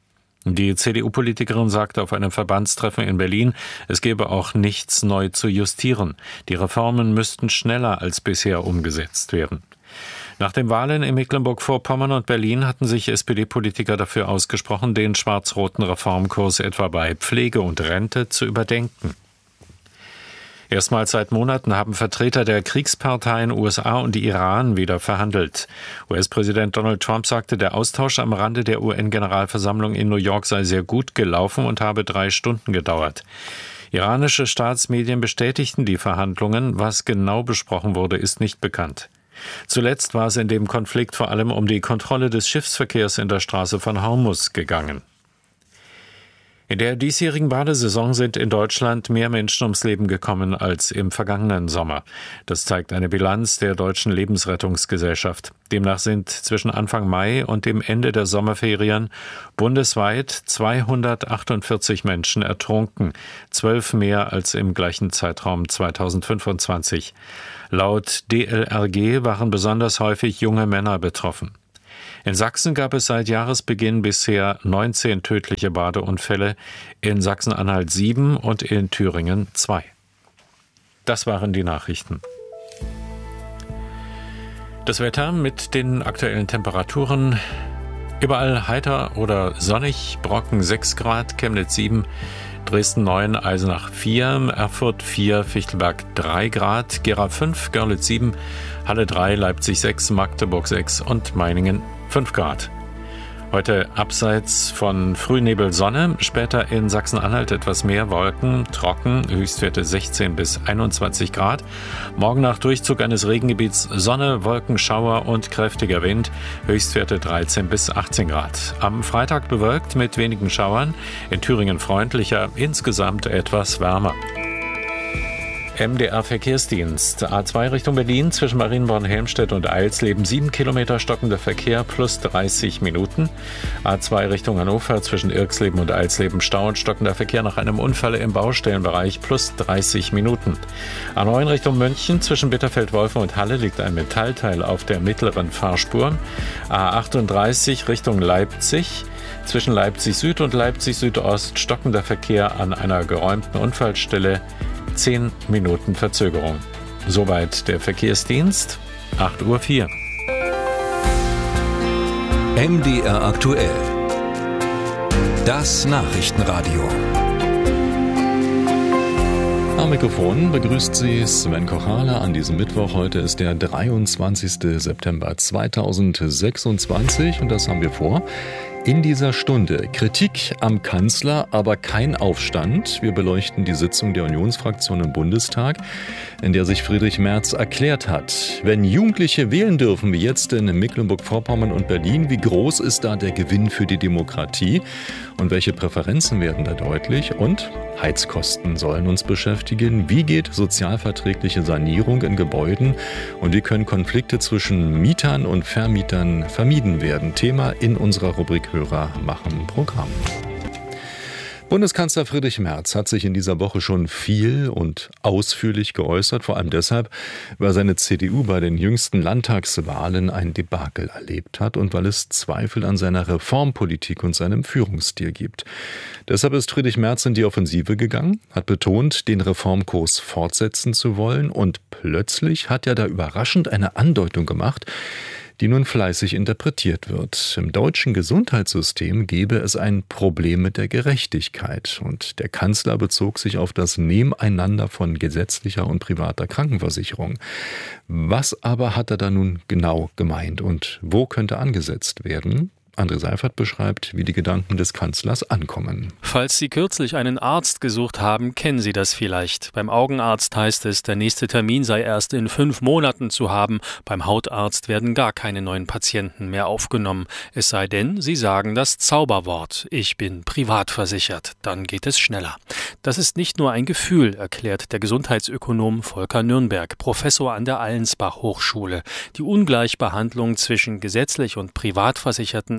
Die C D U-Politikerin sagte auf einem Verbandstreffen in Berlin, es gebe auch nichts neu zu justieren. Die Reformen müssten schneller als bisher umgesetzt werden. Nach den Wahlen in Mecklenburg-Vorpommern und Berlin hatten sich S P D-Politiker dafür ausgesprochen, den schwarz-roten Reformkurs etwa bei Pflege und Rente zu überdenken. Erstmals seit Monaten haben Vertreter der Kriegsparteien U S A und Iran wieder verhandelt. U S-Präsident Donald Trump sagte, der Austausch am Rande der U N-Generalversammlung in New York sei sehr gut gelaufen und habe drei Stunden gedauert. Iranische Staatsmedien bestätigten die Verhandlungen. Was genau besprochen wurde, ist nicht bekannt. Zuletzt war es in dem Konflikt vor allem um die Kontrolle des Schiffsverkehrs in der Straße von Hormuz gegangen. In der diesjährigen Badesaison sind in Deutschland mehr Menschen ums Leben gekommen als im vergangenen Sommer. Das zeigt eine Bilanz der Deutschen Lebensrettungsgesellschaft. Demnach sind zwischen Anfang Mai und dem Ende der Sommerferien bundesweit zweihundertachtundvierzig Menschen ertrunken, zwölf mehr als im gleichen Zeitraum zweitausendfünfundzwanzig. Laut D L R G waren besonders häufig junge Männer betroffen. In Sachsen gab es seit Jahresbeginn bisher neunzehn tödliche Badeunfälle, in Sachsen-Anhalt sieben und in Thüringen zwei. Das waren die Nachrichten. Das Wetter mit den aktuellen Temperaturen: überall heiter oder sonnig, Brocken sechs Grad, Chemnitz sieben, Dresden neun, Eisenach vier, Erfurt vier, Fichtelberg drei Grad, Gera fünf, Görlitz sieben, Halle drei, Leipzig sechs, Magdeburg sechs und Meiningen fünf Grad. Heute abseits von Frühnebel Sonne, später in Sachsen-Anhalt etwas mehr Wolken, trocken, Höchstwerte sechzehn bis einundzwanzig Grad. Morgen nach Durchzug eines Regengebiets Sonne, Wolken, Schauer und kräftiger Wind, Höchstwerte dreizehn bis achtzehn Grad. Am Freitag bewölkt mit wenigen Schauern, in Thüringen freundlicher, insgesamt etwas wärmer. M D R-Verkehrsdienst. A zwei Richtung Berlin zwischen Marienborn, Helmstedt und Eilsleben. sieben Kilometer stockender Verkehr plus dreißig Minuten. A zwei Richtung Hannover zwischen Irxleben und Eilsleben. Stau und stockender Verkehr nach einem Unfall im Baustellenbereich plus dreißig Minuten. A neun Richtung München zwischen Bitterfeld-Wolfen und Halle liegt ein Metallteil auf der mittleren Fahrspur. A achtunddreißig Richtung Leipzig. Zwischen Leipzig Süd und Leipzig Südost stockender Verkehr an einer geräumten Unfallstelle. zehn Minuten Verzögerung. Soweit der Verkehrsdienst. acht Uhr vier. M D R aktuell. Das Nachrichtenradio. Am Mikrofon begrüßt Sie Sven Kochale an diesem Mittwoch. Heute ist der dreiundzwanzigster September zweitausendsechsundzwanzig und das haben wir vor. In dieser Stunde Kritik am Kanzler, aber kein Aufstand. Wir beleuchten die Sitzung der Unionsfraktion im Bundestag, in der sich Friedrich Merz erklärt hat: Wenn Jugendliche wählen dürfen, wie jetzt in Mecklenburg-Vorpommern und Berlin, wie groß ist da der Gewinn für die Demokratie? Und welche Präferenzen werden da deutlich? Und Heizkosten sollen uns beschäftigen. Wie geht sozialverträgliche Sanierung in Gebäuden? Und wie können Konflikte zwischen Mietern und Vermietern vermieden werden? Thema in unserer Rubrik Hörer machen Programm. Bundeskanzler Friedrich Merz hat sich in dieser Woche schon viel und ausführlich geäußert, vor allem deshalb, weil seine C D U bei den jüngsten Landtagswahlen ein Debakel erlebt hat und weil es Zweifel an seiner Reformpolitik und seinem Führungsstil gibt. Deshalb ist Friedrich Merz in die Offensive gegangen, hat betont, den Reformkurs fortsetzen zu wollen, und plötzlich hat er da überraschend eine Andeutung gemacht, die nun fleißig interpretiert wird. Im deutschen Gesundheitssystem gäbe es ein Problem mit der Gerechtigkeit. Und der Kanzler bezog sich auf das Nebeneinander von gesetzlicher und privater Krankenversicherung. Was aber hat er da nun genau gemeint und wo könnte angesetzt werden? André Seifert beschreibt, wie die Gedanken des Kanzlers ankommen. Falls Sie kürzlich einen Arzt gesucht haben, kennen Sie das vielleicht. Beim Augenarzt heißt es, der nächste Termin sei erst in fünf Monaten zu haben. Beim Hautarzt werden gar keine neuen Patienten mehr aufgenommen. Es sei denn, Sie sagen das Zauberwort: Ich bin privat versichert. Dann geht es schneller. Das ist nicht nur ein Gefühl, erklärt der Gesundheitsökonom Volker Nürnberg, Professor an der Allensbach Hochschule. Die Ungleichbehandlung zwischen gesetzlich und Privatversicherten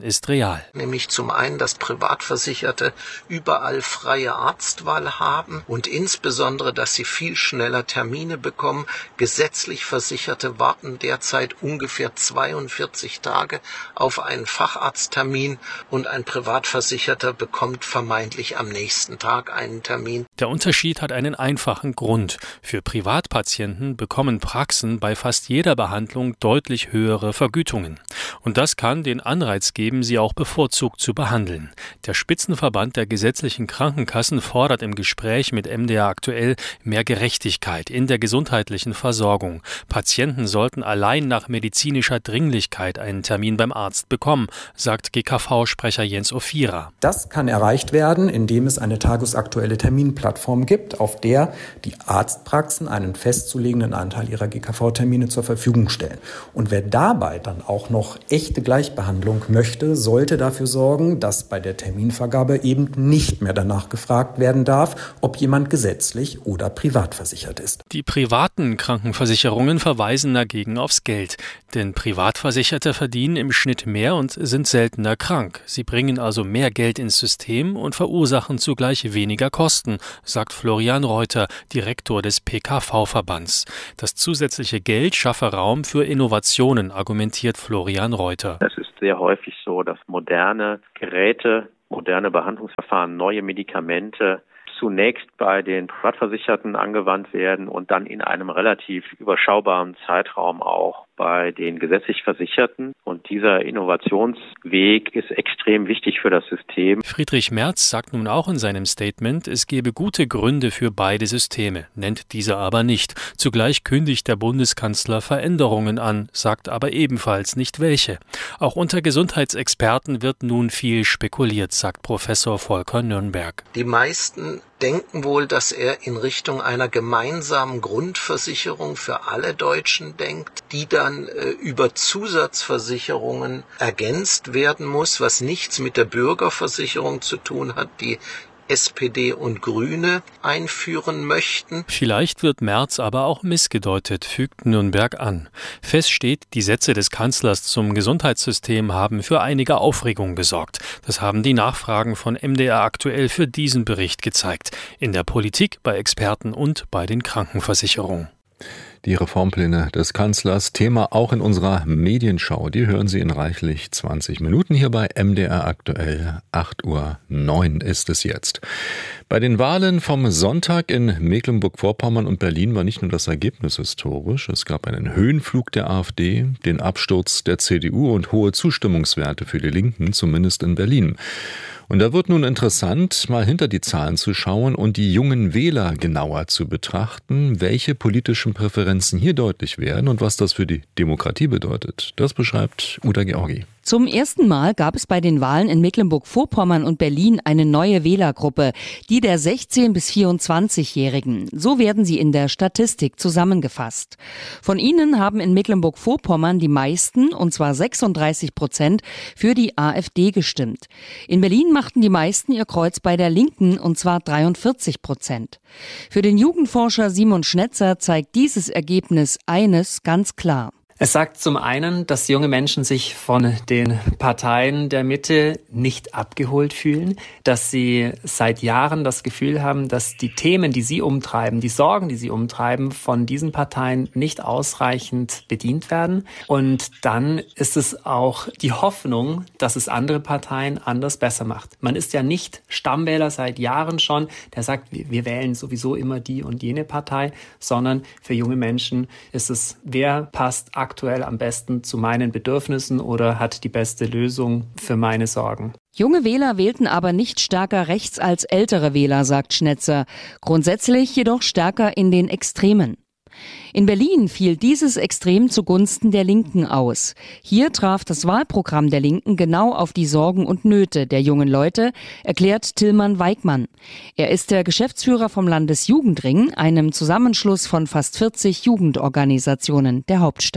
ist real. Nämlich zum einen, dass Privatversicherte überall freie Arztwahl haben und insbesondere, dass sie viel schneller Termine bekommen. Gesetzlich Versicherte warten derzeit ungefähr zweiundvierzig Tage auf einen Facharzttermin und ein Privatversicherter bekommt vermeintlich am nächsten Tag einen Termin. Der Unterschied hat einen einfachen Grund. Für Privatpatienten bekommen Praxen bei fast jeder Behandlung deutlich höhere Vergütungen. Und das kann den Anreiz geben, sie auch bevorzugt zu behandeln. Der Spitzenverband der gesetzlichen Krankenkassen fordert im Gespräch mit M D R aktuell mehr Gerechtigkeit in der gesundheitlichen Versorgung. Patienten sollten allein nach medizinischer Dringlichkeit einen Termin beim Arzt bekommen, sagt G K V-Sprecher Jens Ophira. Das kann erreicht werden, indem es eine tagesaktuelle Terminplattform gibt, auf der die Arztpraxen einen festzulegenden Anteil ihrer G K V-Termine zur Verfügung stellen. Und wer dabei dann auch noch echte Gleichbehandlung möchte, sollte dafür sorgen, dass bei der Terminvergabe eben nicht mehr danach gefragt werden darf, ob jemand gesetzlich oder privat versichert ist. Die privaten Krankenversicherungen verweisen dagegen aufs Geld. Denn Privatversicherte verdienen im Schnitt mehr und sind seltener krank. Sie bringen also mehr Geld ins System und verursachen zugleich weniger Kosten, sagt Florian Reuter, Direktor des P K V-Verbands. Das zusätzliche Geld schaffe Raum für Innovationen, argumentiert Florian Reuter. Es ist sehr häufig so, dass moderne Geräte, moderne Behandlungsverfahren, neue Medikamente zunächst bei den Privatversicherten angewandt werden und dann in einem relativ überschaubaren Zeitraum auch bei den gesetzlich Versicherten. Und dieser Innovationsweg ist extrem wichtig für das System. Friedrich Merz sagt nun auch in seinem Statement, es gebe gute Gründe für beide Systeme, nennt diese aber nicht. Zugleich kündigt der Bundeskanzler Veränderungen an, sagt aber ebenfalls nicht welche. Auch unter Gesundheitsexperten wird nun viel spekuliert, sagt Professor Volker Nürnberg. Die meisten denken wohl, dass er in Richtung einer gemeinsamen Grundversicherung für alle Deutschen denkt, die dann äh, über Zusatzversicherungen ergänzt werden muss, was nichts mit der Bürgerversicherung zu tun hat, die S P D und Grüne einführen möchten. Vielleicht wird Merz aber auch missgedeutet, fügt Nürnberg an. Fest steht, die Sätze des Kanzlers zum Gesundheitssystem haben für einige Aufregung gesorgt. Das haben die Nachfragen von M D R aktuell für diesen Bericht gezeigt. In der Politik, bei Experten und bei den Krankenversicherungen. Die Reformpläne des Kanzlers, Thema auch in unserer Medienschau. Die hören Sie in reichlich zwanzig Minuten hier bei M D R aktuell. acht Uhr neun ist es jetzt. Bei den Wahlen vom Sonntag in Mecklenburg-Vorpommern und Berlin war nicht nur das Ergebnis historisch. Es gab einen Höhenflug der AfD, den Absturz der C D U und hohe Zustimmungswerte für die Linken, zumindest in Berlin. Und da wird nun interessant, mal hinter die Zahlen zu schauen und die jungen Wähler genauer zu betrachten, welche politischen Präferenzen hier deutlich werden und was das für die Demokratie bedeutet. Das beschreibt Uda Georgi. Zum ersten Mal gab es bei den Wahlen in Mecklenburg-Vorpommern und Berlin eine neue Wählergruppe, die der sechzehn- bis vierundzwanzigjährigen. So werden sie in der Statistik zusammengefasst. Von ihnen haben in Mecklenburg-Vorpommern die meisten, und zwar sechsunddreißig Prozent, für die AfD gestimmt. In Berlin machten die meisten ihr Kreuz bei der Linken, und zwar dreiundvierzig Prozent. Für den Jugendforscher Simon Schnetzer zeigt dieses Ergebnis eines ganz klar. Es sagt zum einen, dass junge Menschen sich von den Parteien der Mitte nicht abgeholt fühlen, dass sie seit Jahren das Gefühl haben, dass die Themen, die sie umtreiben, die Sorgen, die sie umtreiben, von diesen Parteien nicht ausreichend bedient werden. Und dann ist es auch die Hoffnung, dass es andere Parteien anders besser macht. Man ist ja nicht Stammwähler seit Jahren schon, der sagt, wir wählen sowieso immer die und jene Partei, sondern für junge Menschen ist es, wer passt aktuell am besten zu meinen Bedürfnissen oder hat die beste Lösung für meine Sorgen. Junge Wähler wählten aber nicht stärker rechts als ältere Wähler, sagt Schnetzer. Grundsätzlich jedoch stärker in den Extremen. In Berlin fiel dieses Extrem zugunsten der Linken aus. Hier traf das Wahlprogramm der Linken genau auf die Sorgen und Nöte der jungen Leute, erklärt Tillmann Weigmann. Er ist der Geschäftsführer vom Landesjugendring, einem Zusammenschluss von fast vierzig Jugendorganisationen der Hauptstadt.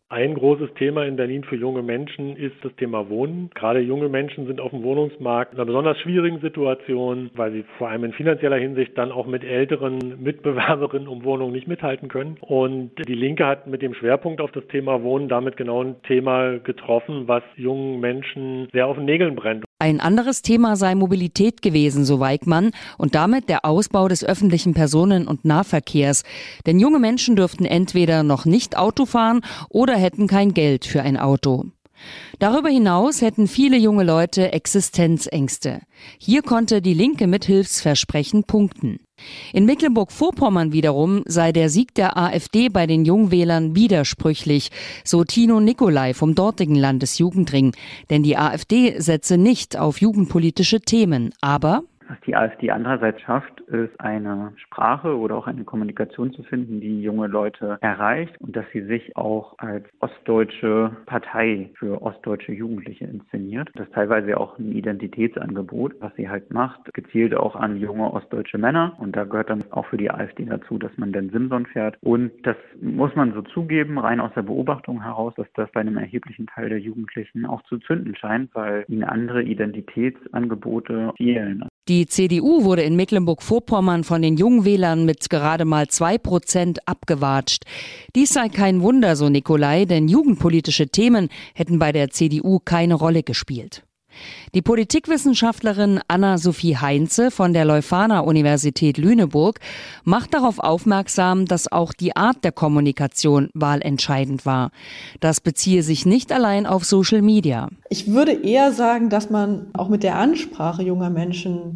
Ein großes Thema in Berlin für junge Menschen ist das Thema Wohnen. Gerade junge Menschen sind auf dem Wohnungsmarkt in einer besonders schwierigen Situation, weil sie vor allem in finanzieller Hinsicht dann auch mit älteren Mitbewerberinnen um Wohnungen nicht mithalten können. Und die Linke hat mit dem Schwerpunkt auf das Thema Wohnen damit genau ein Thema getroffen, was jungen Menschen sehr auf den Nägeln brennt. Ein anderes Thema sei Mobilität gewesen, so Weigmann, und damit der Ausbau des öffentlichen Personen- und Nahverkehrs. Denn junge Menschen dürften entweder noch nicht Auto fahren oder hätten kein Geld für ein Auto. Darüber hinaus hätten viele junge Leute Existenzängste. Hier konnte die Linke mit Hilfsversprechen punkten. In Mecklenburg-Vorpommern wiederum sei der Sieg der AfD bei den Jungwählern widersprüchlich, so Tino Nicolai vom dortigen Landesjugendring. Denn die AfD setze nicht auf jugendpolitische Themen, aber was die AfD andererseits schafft, ist eine Sprache oder auch eine Kommunikation zu finden, die junge Leute erreicht und dass sie sich auch als ostdeutsche Partei für ostdeutsche Jugendliche inszeniert. Das ist teilweise auch ein Identitätsangebot, was sie halt macht, gezielt auch an junge ostdeutsche Männer. Und da gehört dann auch für die AfD dazu, dass man dann Simson fährt. Und das muss man so zugeben, rein aus der Beobachtung heraus, dass das bei einem erheblichen Teil der Jugendlichen auch zu zünden scheint, weil ihnen andere Identitätsangebote fehlen. Die C D U wurde in Mecklenburg-Vorpommern von den Jungwählern mit gerade mal zwei Prozent abgewatscht. Dies sei kein Wunder, so Nicolai, denn jugendpolitische Themen hätten bei der C D U keine Rolle gespielt. Die Politikwissenschaftlerin Anna-Sophie Heinze von der Leuphana-Universität Lüneburg macht darauf aufmerksam, dass auch die Art der Kommunikation wahlentscheidend war. Das beziehe sich nicht allein auf Social Media. Ich würde eher sagen, dass man auch mit der Ansprache junger Menschen